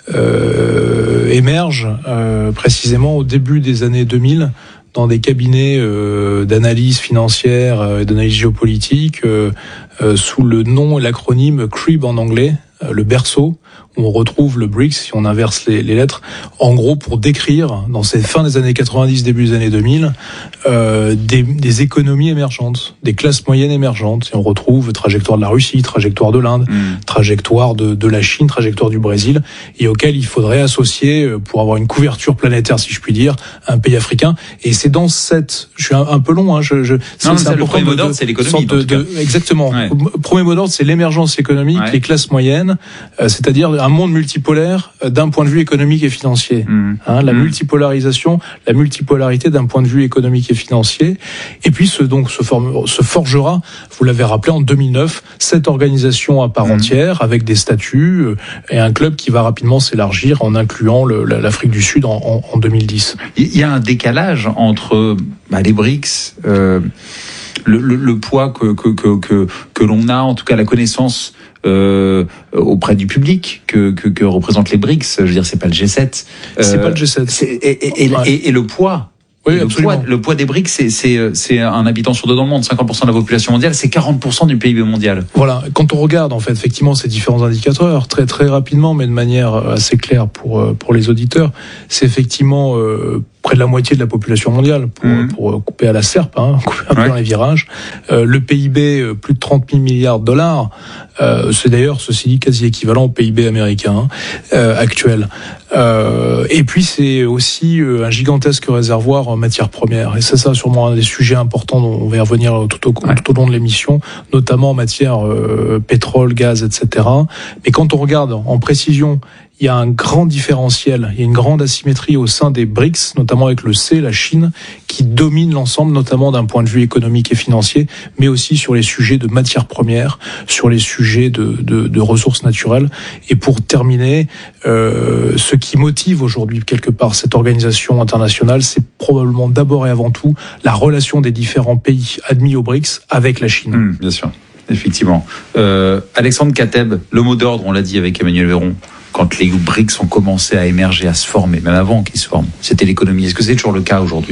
[SPEAKER 16] euh, émerge euh, précisément au début des années deux mille dans des cabinets euh, d'analyse financière et euh, d'analyse géopolitique euh, euh, sous le nom et l'acronyme C R I B en anglais, euh, le berceau, où on retrouve le BRICS, si on inverse les, les lettres, en gros pour décrire, dans ces fins des années quatre-vingt-dix, début des années deux mille, euh, des, des économies émergentes, des classes moyennes émergentes. Et on retrouve trajectoire de la Russie, trajectoire de l'Inde, mmh. trajectoire de, de la Chine, trajectoire du Brésil, et auquel il faudrait associer, pour avoir une couverture planétaire, si je puis dire, un pays africain. Et c'est dans cette... Je suis un, un peu long, hein, je... je
[SPEAKER 24] c'est, non, c'est le premier mot d'ordre, c'est l'économie.
[SPEAKER 16] De, de, exactement. Ouais. Premier mot d'ordre, c'est l'émergence économique, ouais. les classes moyennes, euh, c'est-à-dire un monde multipolaire d'un point de vue économique et financier. Mmh. Hein, la mmh. multipolarisation, la multipolarité d'un point de vue économique et financier. Et puis ce, donc se, forme, se forgera, vous l'avez rappelé, en deux mille neuf, cette organisation à part mmh. entière avec des statuts euh, et un club qui va rapidement s'élargir en incluant le, l'Afrique du Sud en, en, en deux mille dix.
[SPEAKER 24] Il y a un décalage entre bah, les BRICS, euh, le, le, le poids que, que, que, que, que l'on a, en tout cas la connaissance Euh, auprès du public que, que, que représentent les BRICS. Je veux dire, c'est pas le G sept.
[SPEAKER 16] Euh, c'est pas le G sept.
[SPEAKER 24] C'est, et, et, ouais. et, et le poids.
[SPEAKER 16] Oui,
[SPEAKER 24] le
[SPEAKER 16] absolument.
[SPEAKER 24] poids, le poids des BRICS, c'est, c'est, c'est un habitant sur deux dans le monde. cinquante pour cent de la population mondiale, c'est quarante pour cent du P I B mondial.
[SPEAKER 16] Voilà. Quand on regarde, en fait, effectivement, ces différents indicateurs, très, très rapidement, mais de manière assez claire pour, pour les auditeurs, c'est effectivement, euh, près de la moitié de la population mondiale, pour, mmh. pour couper à la serpe, hein, couper un ouais. peu dans les virages. Euh, le P I B, plus de trente mille milliards de dollars. Euh, c'est d'ailleurs, ceci dit, quasi équivalent au P I B américain euh, actuel. Euh, et puis, c'est aussi euh, un gigantesque réservoir en matières premières. Et c'est ça, sûrement, un des sujets importants dont on va y revenir tout au, ouais. tout au long de l'émission, notamment en matière euh, pétrole, gaz, et cetera. Mais quand on regarde en précision, il y a un grand différentiel, il y a une grande asymétrie au sein des BRICS, notamment avec le C, la Chine, qui domine l'ensemble, notamment d'un point de vue économique et financier, mais aussi sur les sujets de matières premières, sur les sujets de, de, de ressources naturelles. Et pour terminer, euh, ce qui motive aujourd'hui quelque part cette organisation internationale, c'est probablement d'abord et avant tout la relation des différents pays admis aux BRICS avec la Chine.
[SPEAKER 24] Mmh, bien sûr, effectivement. Euh, Alexandre Kateb, le mot d'ordre, on l'a dit avec Emmanuel Véron, quand les BRICS ont commencé à émerger, à se former, même avant qu'ils se forment, c'était l'économie. Est-ce que c'est toujours le cas aujourd'hui ?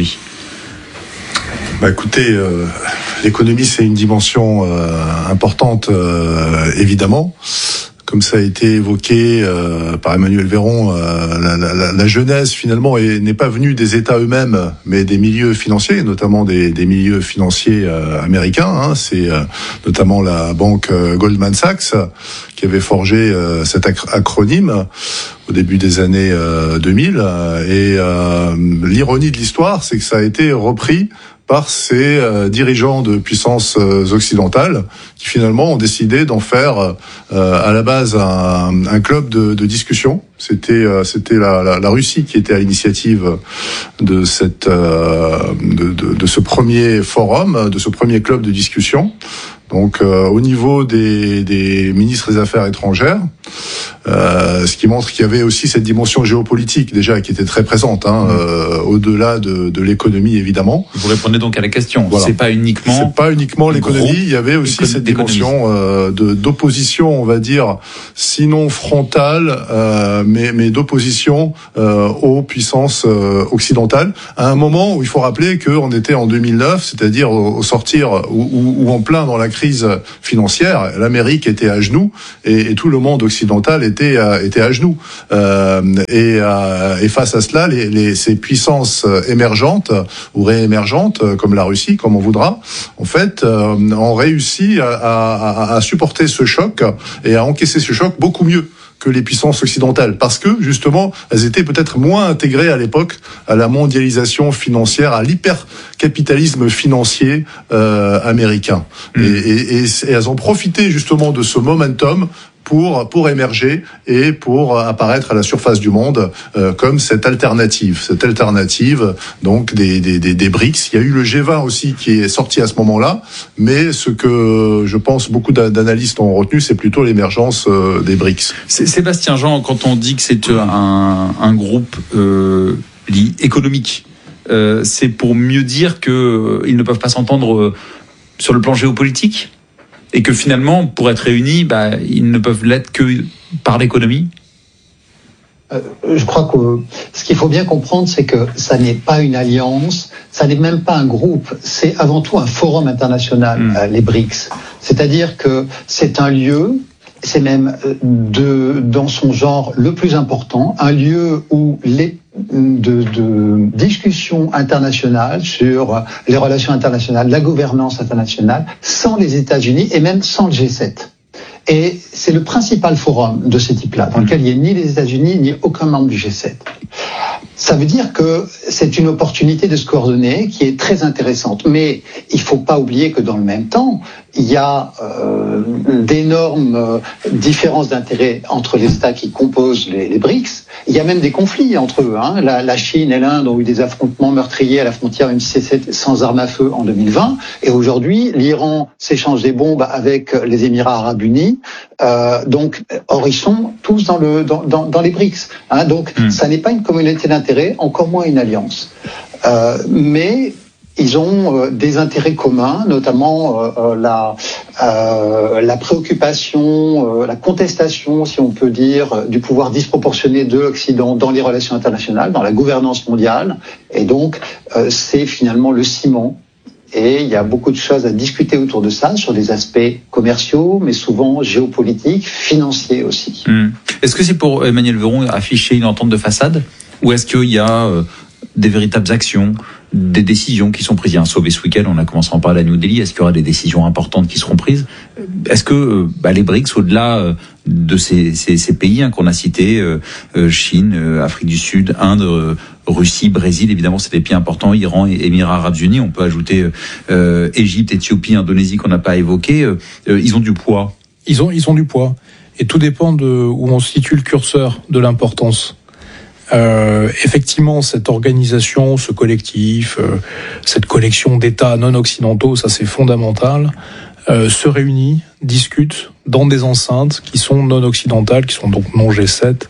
[SPEAKER 2] Bah écoutez, euh, l'économie c'est une dimension euh, importante, euh, évidemment. Comme ça a été évoqué euh, par Emmanuel Véron, euh, la, la, la jeunesse finalement est, n'est pas venue des États eux-mêmes, mais des milieux financiers, notamment des, des milieux financiers euh, américains. Hein. C'est euh, notamment la banque euh, Goldman Sachs qui avait forgé euh, cet ac- acronyme au début des années euh, deux mille. Et euh, l'ironie de l'histoire, c'est que ça a été repris par ces euh, dirigeants de puissances euh, occidentales qui finalement ont décidé d'en faire euh, à la base un, un club de, de discussion. C'était euh, c'était la, la, la Russie qui était à l'initiative de cette euh, de, de, de ce premier forum, de ce premier club de discussion. Donc euh, au niveau des, des ministres des Affaires étrangères, euh, ce qui montre qu'il y avait aussi cette dimension géopolitique déjà qui était très présente, hein, euh, au-delà de, de l'économie évidemment.
[SPEAKER 24] Vous répondez donc à la question.
[SPEAKER 2] Voilà.
[SPEAKER 24] C'est pas uniquement.
[SPEAKER 2] C'est pas uniquement l'économie. Il y avait aussi cette dimension euh, de d'opposition, on va dire, sinon frontale, euh, mais mais d'opposition euh, aux puissances euh, occidentales. À un moment où il faut rappeler qu'on était en deux mille neuf, c'est-à-dire au, au sortir ou, ou, ou en plein dans la crise financière, l'Amérique était à genoux et, et tout le monde occidental était à, était à genoux. Euh, et, euh, et face à cela, les, les, ces puissances émergentes ou réémergentes, comme la Russie, comme on voudra, en fait, euh, ont réussi à, à, à supporter ce choc et à encaisser ce choc beaucoup mieux que les puissances occidentales, parce que justement, elles étaient peut-être moins intégrées à l'époque à la mondialisation financière, à l'hypercapitalisme financier euh, américain. Mmh. Et, et, et, et elles ont profité justement de ce momentum pour pour émerger et pour apparaître à la surface du monde euh, comme cette alternative, cette alternative donc des des des, des BRICS. Il y a eu le G vingt aussi qui est sorti à ce moment-là, mais ce que je pense beaucoup d'analystes ont retenu, c'est plutôt l'émergence euh, des BRICS.
[SPEAKER 24] Sébastien Jean, quand on dit que c'est un un groupe euh, économique, euh, c'est pour mieux dire que euh, ils ne peuvent pas s'entendre euh, sur le plan géopolitique? Et que finalement, pour être réunis, bah, ils ne peuvent l'être que par l'économie?
[SPEAKER 5] euh, Je crois que ce qu'il faut bien comprendre, c'est que ça n'est pas une alliance, ça n'est même pas un groupe, c'est avant tout un forum international, mmh. euh, les BRICS. C'est-à-dire que c'est un lieu, c'est même de, dans son genre le plus important, un lieu où les De, de discussions internationales sur les relations internationales, la gouvernance internationale, sans les États-Unis et même sans le G sept. Et c'est le principal forum de ce type-là, dans lequel il n'y a ni les États-Unis ni aucun membre du G sept. Ça veut dire que c'est une opportunité de se coordonner qui est très intéressante. Mais il ne faut pas oublier que dans le même temps, il y a euh, d'énormes euh, différences d'intérêts entre les États qui composent les, les BRICS. Il y a même des conflits entre eux. Hein. La, la Chine et l'Inde ont eu des affrontements meurtriers à la frontière, même si c'est sans armes à feu en deux mille vingt. Et aujourd'hui, l'Iran s'échange des bombes avec les Émirats arabes unis. Euh, donc, or, ils sont tous dans, le, dans, dans, dans les BRICS. Hein. Donc, mmh. ça n'est pas une communauté d'intérêts, encore moins une alliance. Euh, mais ils ont euh, des intérêts communs, notamment euh, la, euh, la préoccupation, euh, la contestation, si on peut dire, du pouvoir disproportionné de l'Occident dans les relations internationales, dans la gouvernance mondiale. Et donc, euh, c'est finalement le ciment. Et il y a beaucoup de choses à discuter autour de ça, sur des aspects commerciaux, mais souvent géopolitiques, financiers aussi.
[SPEAKER 24] Mmh. Est-ce que c'est pour Emmanuel Véron afficher une entente de façade ? Ou est-ce qu'il y a euh, des véritables actions, des décisions qui sont prises? Il y a un sauvé ce week-end, on a commencé à en parler à New Delhi. Est-ce qu'il y aura des décisions importantes qui seront prises? Est-ce que euh, bah, les BRICS, au-delà euh, de ces, ces, ces pays hein, qu'on a cités, euh, euh, Chine, euh, Afrique du Sud, Inde, euh, Russie, Brésil, évidemment c'est des pays importants, Iran et Émirats arabes unis, on peut ajouter euh, Égypte, Éthiopie, Indonésie qu'on n'a pas évoqué, euh, ils ont du poids.
[SPEAKER 16] Ils ont, ils ont du poids. Et tout dépend de où on situe le curseur de l'importance. Euh, effectivement, cette organisation, ce collectif, euh, cette collection d'États non occidentaux, ça c'est fondamental, euh, se réunit, discute dans des enceintes qui sont non occidentales, qui sont donc non G sept,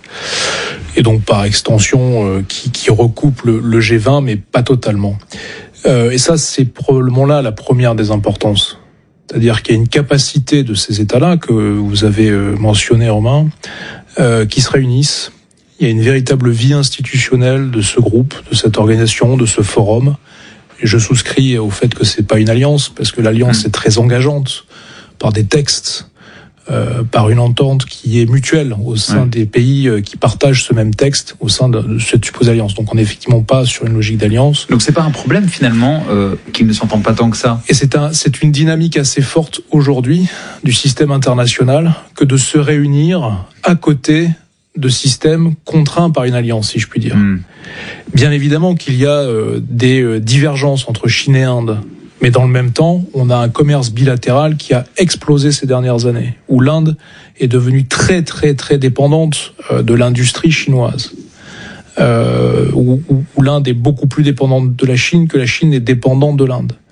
[SPEAKER 16] et donc par extension euh, qui, qui recoupent le, le G vingt, mais pas totalement. Euh, et ça, c'est probablement là la première des importances. C'est-à-dire qu'il y a une capacité de ces États-là, que vous avez mentionné, Romain, euh, qui se réunissent. Il y a une véritable vie institutionnelle de ce groupe, de cette organisation, de ce forum. Et je souscris au fait que c'est pas une alliance, parce que l'alliance mmh. est très engageante, par des textes, euh, par une entente qui est mutuelle au sein ouais. des pays qui partagent ce même texte au sein de cette supposée alliance. Donc on n'est effectivement pas sur une logique d'alliance.
[SPEAKER 24] Donc c'est pas un problème finalement euh, qu'ils ne s'entendent pas tant que ça.
[SPEAKER 16] Et c'est un, c'est une dynamique assez forte aujourd'hui du système international que de se réunir à côté de systèmes contraints par une alliance, si je puis dire. Mmh. Bien évidemment qu'il y a euh, des euh, divergences entre Chine et Inde, mais dans le même temps, on a un commerce bilatéral qui a explosé ces dernières années, où l'Inde est devenue très très très dépendante euh, de l'industrie chinoise, euh, où, où, où l'Inde est beaucoup plus dépendante de la Chine que la Chine est dépendante de l'Inde.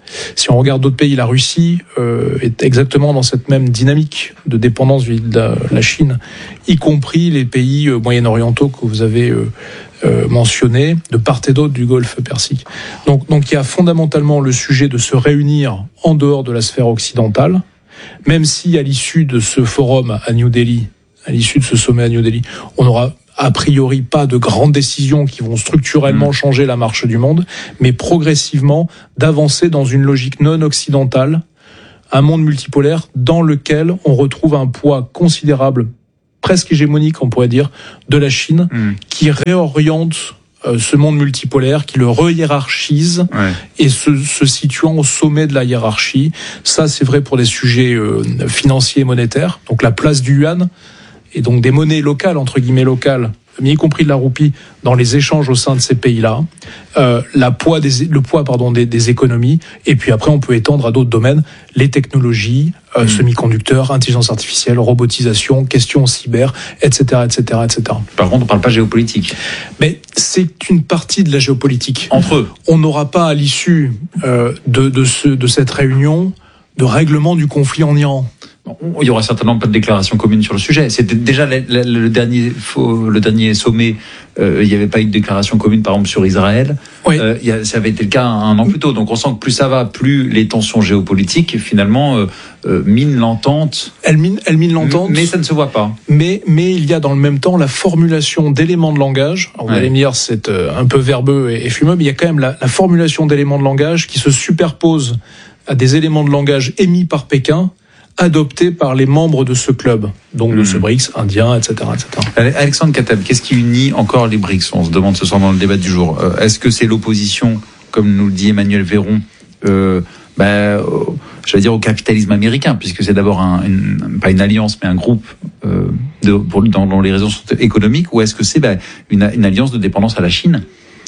[SPEAKER 16] Si on regarde d'autres pays, la Russie euh, est exactement dans cette même dynamique de dépendance de la Chine, y compris les pays euh, moyen-orientaux que vous avez euh, euh, mentionnés, de part et d'autre du Golfe Persique. Donc, donc il y a fondamentalement le sujet de se réunir en dehors de la sphère occidentale, même si à l'issue de ce forum à New Delhi, à l'issue de ce sommet à New Delhi, on aura a priori pas de grandes décisions qui vont structurellement mmh. changer la marche du monde, mais progressivement d'avancer dans une logique non occidentale, un monde multipolaire dans lequel on retrouve un poids considérable, presque hégémonique on pourrait dire, de la Chine, mmh. qui réoriente euh, ce monde multipolaire, qui le re-hiérarchise ouais. et se, se situant au sommet de la hiérarchie. Ça c'est vrai pour des sujets euh, financiers et monétaires, donc la place du yuan, et donc des monnaies locales, entre guillemets locales, mais y compris de la roupie, dans les échanges au sein de ces pays-là, euh, la poids des, le poids pardon, des, des économies, et puis après on peut étendre à d'autres domaines, les technologies, euh, mmh. semi-conducteurs, intelligence artificielle, robotisation, questions cyber, et cetera, et cetera, et cetera.
[SPEAKER 24] Par contre, on ne parle pas géopolitique.
[SPEAKER 16] Mais c'est une partie de la géopolitique.
[SPEAKER 24] Entre eux.
[SPEAKER 16] On n'aura pas à l'issue euh, de, de, ce, de cette réunion de règlement du conflit en Iran.
[SPEAKER 24] Il y aura certainement pas de déclaration commune sur le sujet. C'était déjà le, le, le dernier le dernier sommet. Euh, il n'y avait pas eu de déclaration commune, par exemple sur Israël. Oui. Euh, il y a, ça avait été le cas un an plus tôt. Donc on sent que plus ça va, plus les tensions géopolitiques finalement euh, euh, minent l'entente.
[SPEAKER 16] Elles minent, elles minent l'entente.
[SPEAKER 24] Mais ça ne se voit pas.
[SPEAKER 16] Mais mais il y a dans le même temps la formulation d'éléments de langage. Alors, vous allez me dire c'est euh, un peu verbeux et, et fumeux, mais il y a quand même la, la formulation d'éléments de langage qui se superpose à des éléments de langage émis par Pékin, adoptés par les membres de ce club, donc de mmh. ce BRICS, indien, et cetera, et cetera.
[SPEAKER 24] Alexandre Kateb, qu'est-ce qui unit encore les BRICS ? On se demande ce soir dans le débat du jour. Euh, est-ce que c'est l'opposition, comme nous le dit Emmanuel Véron, euh, bah, euh, j'allais dire au capitalisme américain, puisque c'est d'abord un, une, pas une alliance, mais un groupe euh, de, pour, dans, dont les raisons sont économiques, ou est-ce que c'est bah, une, une alliance de dépendance à la Chine ?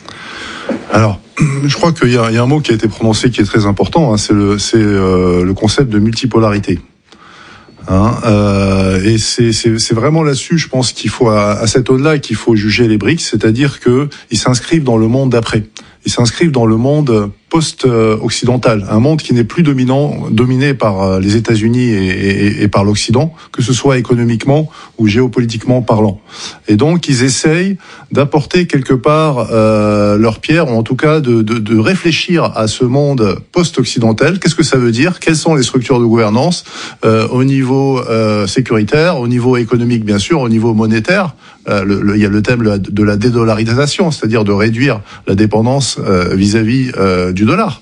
[SPEAKER 2] Alors, je crois qu'il y a, il y a un mot qui a été prononcé qui est très important, hein, c'est le, c'est euh, le concept de multipolarité. Hein, euh, et c'est, c'est, c'est vraiment là-dessus, je pense qu'il faut à, à cet au-delà qu'il faut juger les BRICS, c'est-à-dire que ils s'inscrivent dans le monde d'après. Ils s'inscrivent dans le monde post-occidental, un monde qui n'est plus dominant, dominé par les États-Unis et, et, et par l'Occident, que ce soit économiquement ou géopolitiquement parlant. Et donc, ils essayent d'apporter quelque part euh, leur pierre, ou en tout cas de, de, de réfléchir à ce monde post-occidental. Qu'est-ce que ça veut dire ? Quelles sont les structures de gouvernance euh, au niveau euh, sécuritaire, au niveau économique bien sûr, au niveau monétaire. Euh, le, le, il y a le thème de la dédollarisation, c'est-à-dire de réduire la dépendance euh, vis-à-vis euh, du dollar.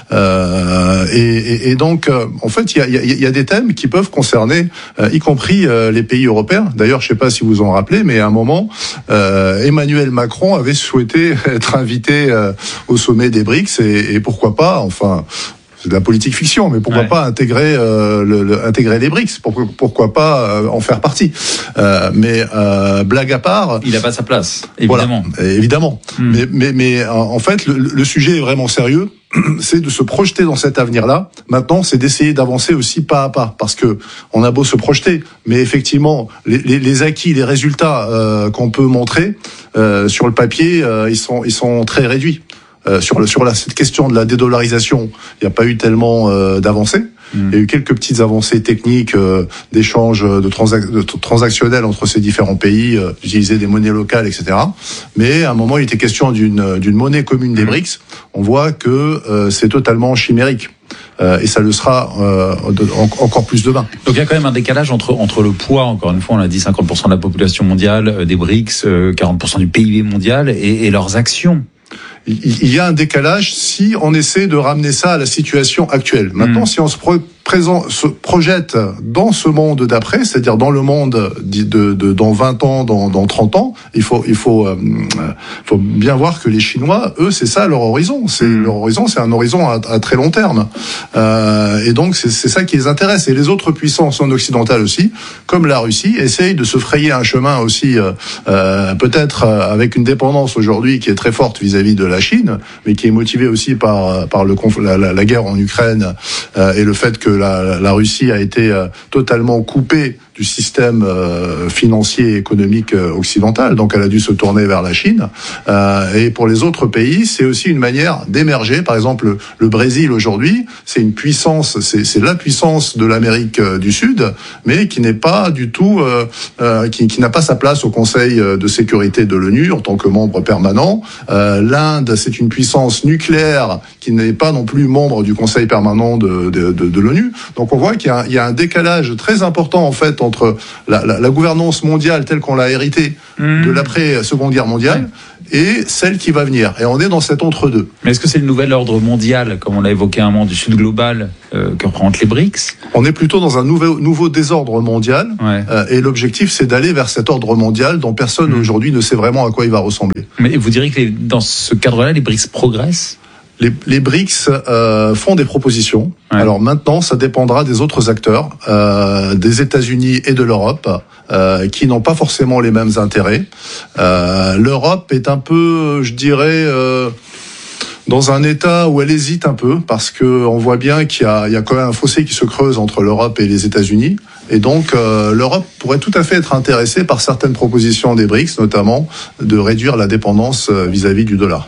[SPEAKER 2] Euh, et, et, et donc, euh, en fait, il y a, il y a des thèmes qui peuvent concerner, euh, y compris euh, les pays européens. D'ailleurs, je ne sais pas si vous vous en rappelez, mais à un moment, euh, Emmanuel Macron avait souhaité être invité euh, au sommet des BRICS, et, et pourquoi pas, enfin... c'est de la politique fiction, mais pourquoi ouais. pas intégrer euh, le, le, intégrer les BRICS, pourquoi, pourquoi pas euh, en faire partie. Euh, mais euh, blague à part,
[SPEAKER 24] il n'a pas sa place, évidemment.
[SPEAKER 2] Voilà, évidemment. Mm. Mais, mais, mais en fait, le, le sujet est vraiment sérieux. C'est de se projeter dans cet avenir-là. Maintenant, c'est d'essayer d'avancer aussi pas à pas, parce que on a beau se projeter, mais effectivement, les, les, les acquis, les résultats euh, qu'on peut montrer euh, sur le papier, euh, ils sont, ils sont très réduits. Euh, sur le sur la cette question de la dédollarisation, il n'y a pas eu tellement euh, d'avancées. Mmh. Il y a eu quelques petites avancées techniques, euh, d'échanges de, transac- de transactionnels entre ces différents pays, euh, d'utiliser des monnaies locales, et cetera. Mais à un moment, il était question d'une d'une monnaie commune des BRICS. On voit que euh, c'est totalement chimérique. Euh, et ça le sera euh, de, en, encore plus demain.
[SPEAKER 24] Donc il y a quand même un décalage entre entre le poids, encore une fois, on l'a dit, cinquante pour cent de la population mondiale, euh, des BRICS, euh, quarante pour cent du P I B mondial, et, et leurs actions.
[SPEAKER 2] Il y a un décalage si on essaie de ramener ça à la situation actuelle. Maintenant, mmh. si on se pro- présent, se projette dans ce monde d'après, c'est-à-dire dans le monde de, de, de dans vingt ans, dans, dans trente ans, il faut il faut euh, faut bien voir que les Chinois, eux, c'est ça leur horizon. C'est mmh. leur horizon, c'est un horizon à, à très long terme. Euh, et donc c'est, c'est ça qui les intéresse. Et les autres puissances non occidentales aussi, comme la Russie, essayent de se frayer un chemin aussi, euh, euh, peut-être avec une dépendance aujourd'hui qui est très forte vis-à-vis de la Chine, mais qui est motivée aussi par par le conf- la, la, la guerre en Ukraine euh, et le fait que la, la Russie a été euh, totalement coupée du système euh, financier et économique occidental. Donc elle a dû se tourner vers la Chine. Euh, et pour les autres pays, c'est aussi une manière d'émerger. Par exemple, le, le Brésil aujourd'hui, c'est une puissance, c'est, c'est la puissance de l'Amérique du Sud, mais qui n'est pas du tout, euh, euh, qui, qui n'a pas sa place au Conseil de sécurité de l'ONU en tant que membre permanent. Euh, L'Inde, c'est une puissance nucléaire qui n'est pas non plus membre du Conseil permanent de, de, de, de l'ONU. Donc on voit qu'il y a, il y a un décalage très important en fait entre la, la, la gouvernance mondiale telle qu'on l'a héritée mmh. de l'après-Seconde Guerre mondiale ouais. et celle qui va venir. Et on est dans cet entre-deux.
[SPEAKER 24] Mais est-ce que c'est le nouvel ordre mondial, comme on l'a évoqué à un moment, du Sud global euh, que représentent les BRICS?
[SPEAKER 2] On est plutôt dans un nouveau, nouveau désordre mondial ouais. euh, et l'objectif c'est d'aller vers cet ordre mondial dont personne mmh. aujourd'hui ne sait vraiment à quoi il va ressembler.
[SPEAKER 24] Mais vous direz que les, dans ce cadre-là, les BRICS progressent?
[SPEAKER 2] Les, les BRICS euh, font des propositions. Ouais. Alors maintenant, ça dépendra des autres acteurs, euh, des États-Unis et de l'Europe, euh, qui n'ont pas forcément les mêmes intérêts. Euh, L'Europe est un peu, je dirais, euh, dans un état où elle hésite un peu, parce que on voit bien qu'il y a, il y a quand même un fossé qui se creuse entre l'Europe et les États-Unis. Et donc, euh, l'Europe pourrait tout à fait être intéressée par certaines propositions des BRICS, notamment de réduire la dépendance vis-à-vis du dollar.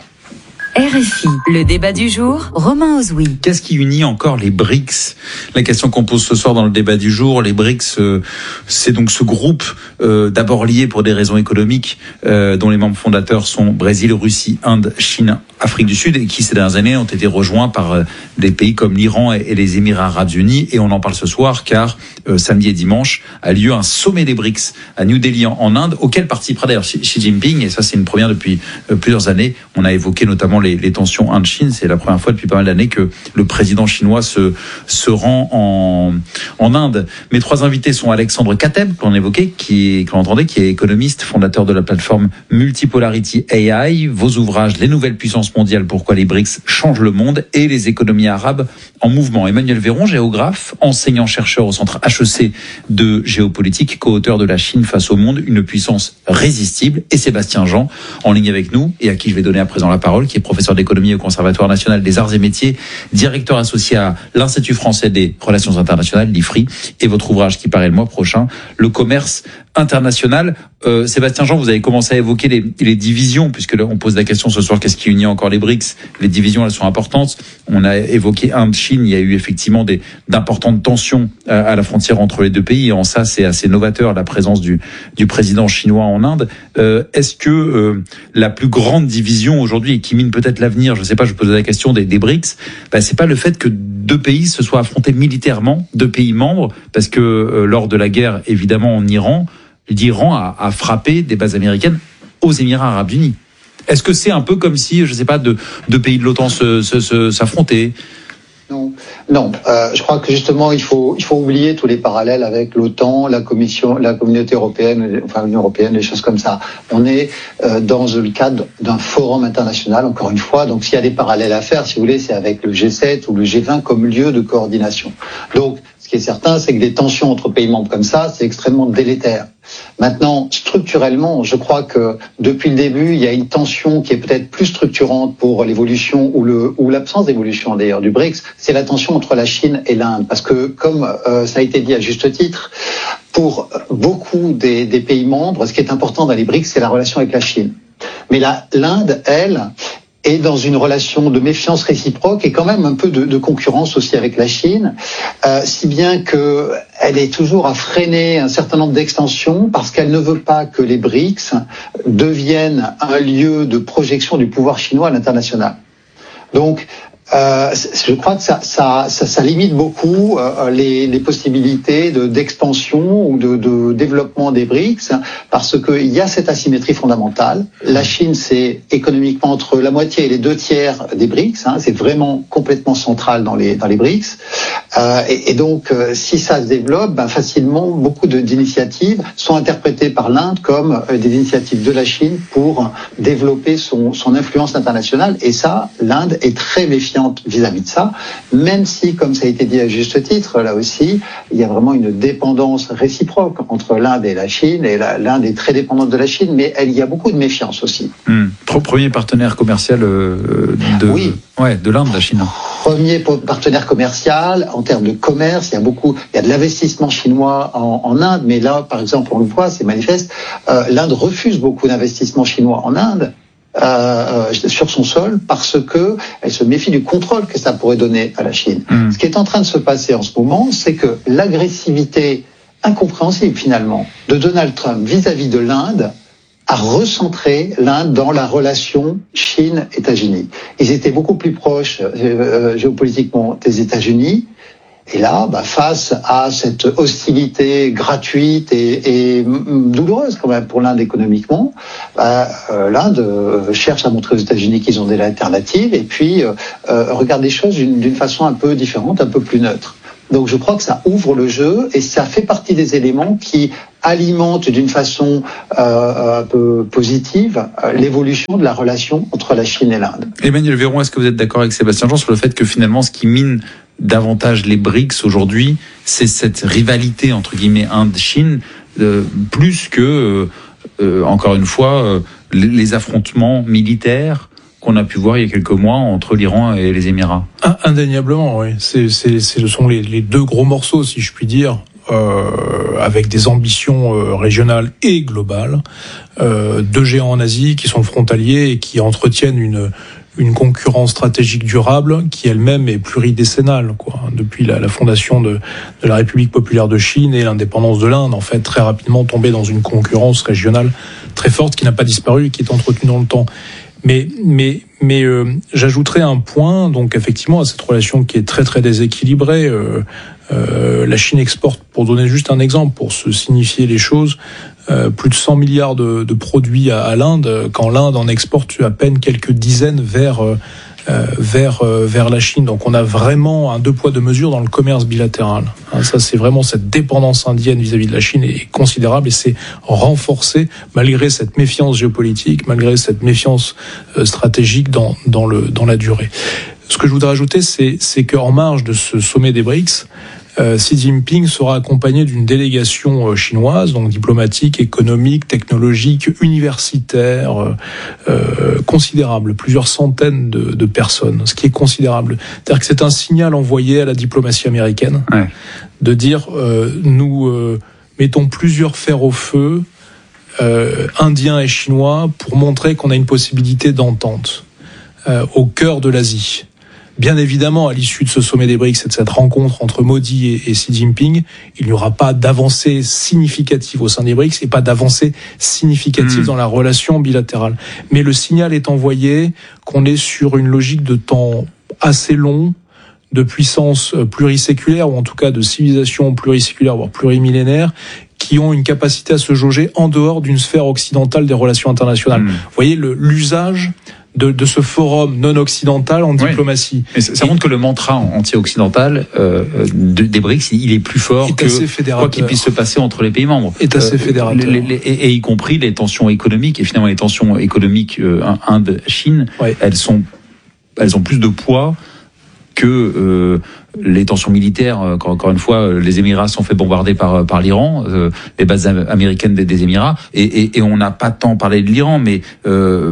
[SPEAKER 9] R F I, le débat du jour, Romain Ozoui.
[SPEAKER 24] Qu'est-ce qui unit encore les BRICS? La question qu'on pose ce soir dans le débat du jour, les BRICS, euh, c'est donc ce groupe euh, d'abord lié pour des raisons économiques, euh, dont les membres fondateurs sont Brésil, Russie, Inde, Chine, Afrique du Sud, et qui ces dernières années ont été rejoints par euh, des pays comme l'Iran et, et les Émirats arabes unis. Et on en parle ce soir car euh, samedi et dimanche a lieu un sommet des BRICS à New Delhi en, en Inde, auquel participera d'ailleurs Xi Jinping, et ça c'est une première depuis euh, plusieurs années. On a évoqué notamment les, les tensions Inde-Chine. C'est la première fois depuis pas mal d'années que le président chinois se, se rend en, en Inde. Mes trois invités sont Alexandre Kateb, qu'on évoquait, qui est, qu'on entendait, qui est économiste, fondateur de la plateforme Multipolarity A I, vos ouvrages Les nouvelles puissances mondiales, pourquoi les BRICS changent le monde, et les économies arabes en mouvement. Emmanuel Véron, géographe, enseignant-chercheur au centre H E C de géopolitique, co-auteur de La Chine face au monde, une puissance résistible, et Sébastien Jean, en ligne avec nous, et à qui je vais donner à présent la parole, qui est professeur d'économie au Conservatoire national des arts et métiers, directeur associé à l'Institut français des relations internationales, l'I F R I, et votre ouvrage qui paraît le mois prochain, Le commerce international. Euh, Sébastien Jean, vous avez commencé à évoquer les, les divisions, puisque là, on pose la question ce soir, qu'est-ce qui unit encore les BRICS? Les divisions, elles sont importantes. On a évoqué Inde-Chine, il y a eu effectivement des, d'importantes tensions à, à la frontière entre les deux pays, et en ça, c'est assez novateur, la présence du, du président chinois en Inde. Euh, est-ce que euh, la plus grande division aujourd'hui, et qui mine peut-être l'avenir, je ne sais pas, je pose la question des, des BRICS, bah, c'est pas le fait que deux pays se soient affrontés militairement, deux pays membres, parce que euh, lors de la guerre, évidemment, en Iran, l'Iran a, a frappé des bases américaines aux Émirats arabes unis. Est-ce que c'est un peu comme si, je ne sais pas, deux, deux pays de l'OTAN se, se, se, s'affrontaient?
[SPEAKER 5] Non, non. Euh, je crois que justement, il faut, il faut oublier tous les parallèles avec l'OTAN, la Commission, la Communauté européenne, enfin l'Union européenne, les choses comme ça. On est euh, dans le cadre d'un forum international, encore une fois. Donc, s'il y a des parallèles à faire, si vous voulez, c'est avec le G sept ou le G vingt comme lieu de coordination. Donc, ce qui est certain, c'est que des tensions entre pays membres comme ça, c'est extrêmement délétère. Maintenant, structurellement, je crois que depuis le début, il y a une tension qui est peut-être plus structurante pour l'évolution ou le ou l'absence d'évolution d'ailleurs du BRICS, c'est la tension entre la Chine et l'Inde. Parce que, comme euh, ça a été dit à juste titre, pour beaucoup des, des pays membres, ce qui est important dans les BRICS, c'est la relation avec la Chine. Mais la, l'Inde, elle, est dans une relation de méfiance réciproque et quand même un peu de, de concurrence aussi avec la Chine, euh, si bien que elle est toujours à freiner un certain nombre d'extensions parce qu'elle ne veut pas que les BRICS deviennent un lieu de projection du pouvoir chinois à l'international. Donc, Euh, je crois que ça, ça, ça, ça limite beaucoup euh, les, les possibilités de, d'expansion ou de, de développement des BRICS parce qu'il y a cette asymétrie fondamentale. La Chine, c'est économiquement entre la moitié et les deux tiers des BRICS. Hein, c'est vraiment complètement central dans les, dans les BRICS. Euh, et, et donc, euh, si ça se développe, ben, facilement, beaucoup de, d'initiatives sont interprétées par l'Inde comme euh, des initiatives de la Chine pour développer son, son influence internationale. Et ça, l'Inde est très méfiante vis-à-vis de ça, même si, comme ça a été dit à juste titre, là aussi, il y a vraiment une dépendance réciproque entre l'Inde et la Chine, et la, l'Inde est très dépendante de la Chine, mais elle, il y a beaucoup de méfiance aussi.
[SPEAKER 24] Mmh. Premier partenaire commercial euh, de,
[SPEAKER 5] oui.
[SPEAKER 24] ouais, de l'Inde, la Chine.
[SPEAKER 5] premier partenaire commercial en termes de commerce. Il y a beaucoup, il y a de l'investissement chinois en, en Inde, mais là, par exemple, on le voit, c'est manifeste. Euh, L'Inde refuse beaucoup d'investissement chinois en Inde. Euh, sur son sol parce que elle se méfie du contrôle que ça pourrait donner à la Chine. Mmh. Ce qui est en train de se passer en ce moment, c'est que l'agressivité incompréhensible finalement de Donald Trump vis-à-vis de l'Inde a recentré l'Inde dans la relation Chine-États-Unis. Ils étaient beaucoup plus proches euh, géopolitiquement des États-Unis. Et là, bah, face à cette hostilité gratuite et, et douloureuse quand même pour l'Inde économiquement, bah, euh, l'Inde euh, cherche à montrer aux États-Unis qu'ils ont des alternatives et puis euh, euh, regarde les choses d'une, d'une façon un peu différente, un peu plus neutre. Donc je crois que ça ouvre le jeu et ça fait partie des éléments qui alimentent d'une façon euh, un peu positive euh, l'évolution de la relation entre la Chine et l'Inde.
[SPEAKER 24] Emmanuel Véron, est-ce que vous êtes d'accord avec Sébastien Jean sur le fait que finalement ce qui mine davantage les BRICS aujourd'hui, c'est cette rivalité entre guillemets Inde-Chine, euh, plus que, euh, encore une fois, euh, les, les affrontements militaires qu'on a pu voir il y a quelques mois entre l'Iran et les Émirats.
[SPEAKER 16] Indéniablement, oui. C'est, c'est, c'est, ce sont les, les deux gros morceaux, si je puis dire, euh, avec des ambitions euh, régionales et globales, euh, deux géants en Asie qui sont frontaliers et qui entretiennent une une concurrence stratégique durable qui elle-même est pluridécennale, quoi. Depuis la, la fondation de, de la République populaire de Chine et l'indépendance de l'Inde, en fait, très rapidement tombé dans une concurrence régionale très forte qui n'a pas disparu et qui est entretenue dans le temps. Mais, mais, mais euh, j'ajouterais un point, donc effectivement, à cette relation qui est très très déséquilibrée. Euh, euh, la Chine exporte, pour donner juste un exemple, pour se signifier les choses, euh, plus de cent milliards de, de produits à, à l'Inde, quand l'Inde en exporte à peine quelques dizaines vers euh, vers euh, vers la Chine. Donc on a vraiment un deux poids deux mesures dans le commerce bilatéral. Hein, ça c'est vraiment cette dépendance indienne vis-à-vis de la Chine est considérable et c'est renforcé malgré cette méfiance géopolitique, malgré cette méfiance euh, stratégique dans dans le dans la durée. Ce que je voudrais ajouter, c'est c'est qu'en marge de ce sommet des BRICS, Euh, Xi Jinping sera accompagné d'une délégation euh, chinoise, donc diplomatique, économique, technologique, universitaire, euh, euh, considérable, plusieurs centaines de, de personnes, ce qui est considérable. C'est-à-dire que c'est un signal envoyé à la diplomatie américaine, ouais. de dire euh, nous euh, mettons plusieurs fers au feu, euh, indiens et chinois, pour montrer qu'on a une possibilité d'entente euh, au cœur de l'Asie. Bien évidemment, à l'issue de ce sommet des BRICS et de cette rencontre entre Modi et, et Xi Jinping, il n'y aura pas d'avancée significative au sein des BRICS et pas d'avancée significative mmh. dans la relation bilatérale. Mais le signal est envoyé qu'on est sur une logique de temps assez long, de puissance pluriséculaire, ou en tout cas de civilisation pluriséculaire, voire plurimillénaire, qui ont une capacité à se jauger en dehors d'une sphère occidentale des relations internationales. Mmh. Vous voyez, le, l'usage De, de ce forum non occidental en diplomatie.
[SPEAKER 24] Oui. Ça, ça montre que le mantra anti-occidental euh, de, des BRICS, il est plus fort est que quoi qu'il puisse se passer entre les pays membres.
[SPEAKER 16] Est assez euh, fédérateur.
[SPEAKER 24] Les, les, et, et y compris les tensions économiques. Et finalement, les tensions économiques euh, Inde-Chine, ouais. elles sont, elles ont plus de poids que euh, les tensions militaires. Encore, encore une fois, les Émirats sont fait bombarder par par l'Iran, euh, les bases américaines des, des Émirats, et, et, et on n'a pas tant parlé de l'Iran, mais euh,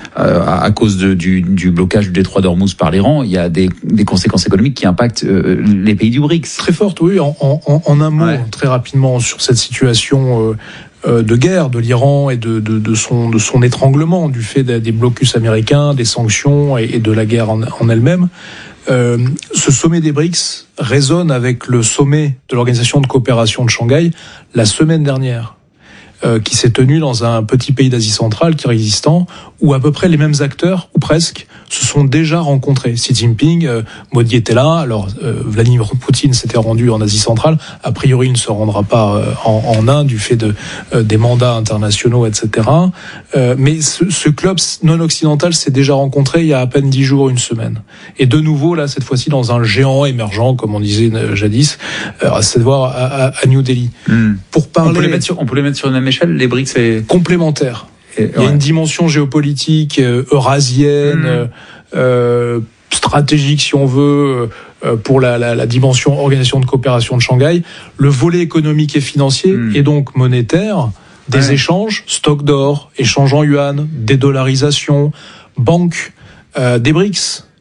[SPEAKER 24] à, à cause de, du, du blocage du détroit d'Ormuz par l'Iran, il y a des, des conséquences économiques qui impactent euh, les pays du BRICS.
[SPEAKER 16] Très fortes, oui. En, en, en un mot, ouais. très rapidement sur cette situation. Euh, de guerre de l'Iran et de, de, de, son, de son étranglement du fait des, des blocus américains, des sanctions et, et de la guerre en, en elle-même. Euh, ce sommet des BRICS résonne avec le sommet de l'Organisation de coopération de Shanghai la semaine dernière, euh, qui s'est tenu dans un petit pays d'Asie centrale, Kirghizistan, où à peu près les mêmes acteurs, ou presque, se sont déjà rencontrés. Xi Jinping, euh, Modi était là, alors euh, Vladimir Poutine s'était rendu en Asie centrale, a priori il ne se rendra pas euh, en, en Inde du fait de, euh, des mandats internationaux, et cetera. Euh, mais ce, ce club non occidental s'est déjà rencontré il y a à peine dix jours, une semaine. Et de nouveau, là, cette fois-ci, dans un géant émergent, comme on disait jadis, euh, à savoir à, à, à New Delhi.
[SPEAKER 24] Mmh. Pour parler... On peut les mettre sur, on peut les mettre sur une même échelle, les BRICS, c'est...
[SPEAKER 16] Complémentaires. Il y a une dimension géopolitique euh, eurasienne, mmh. euh, stratégique si on veut, euh, pour la, la, la dimension organisation de coopération de Shanghai. Le volet économique et financier mmh. et donc monétaire, des ouais. échanges, stock d'or, échange en yuan, dédollarisation, banque, euh, des BRICS.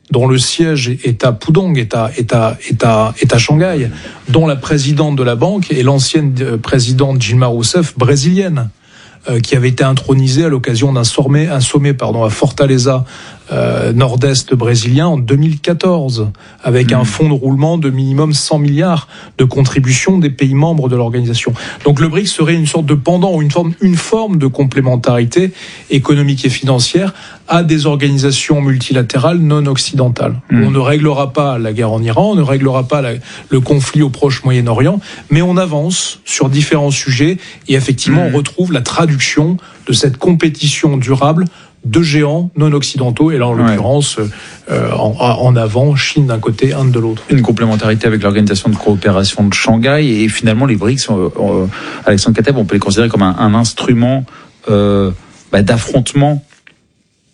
[SPEAKER 16] dont le siège est à Pudong, est à, est à, est à, est à Shanghai, dont la présidente de la banque est l'ancienne présidente Dilma Rousseff brésilienne, euh, qui avait été intronisée à l'occasion d'un sommet, un sommet pardon, à Fortaleza, euh, nord-est brésilien en deux mille quatorze, avec mmh. un fonds de roulement de minimum cent milliards de contributions des pays membres de l'organisation. Donc le B R I C S serait une sorte de pendant, une forme, une forme de complémentarité économique et financière à des organisations multilatérales non occidentales. Mmh. On ne réglera pas la guerre en Iran, on ne réglera pas la, le conflit au Proche-Moyen-Orient, mais on avance sur différents sujets et effectivement mmh. on retrouve la traduction de cette compétition durable de géants non occidentaux, et là en l'occurrence ouais. euh, en, en avant, Chine d'un côté, Inde de l'autre.
[SPEAKER 24] Une complémentarité avec l'organisation de coopération de Shanghai, et finalement les B R I C S, euh, euh, Alexandre Kateb, on peut les considérer comme un, un instrument euh, bah, d'affrontement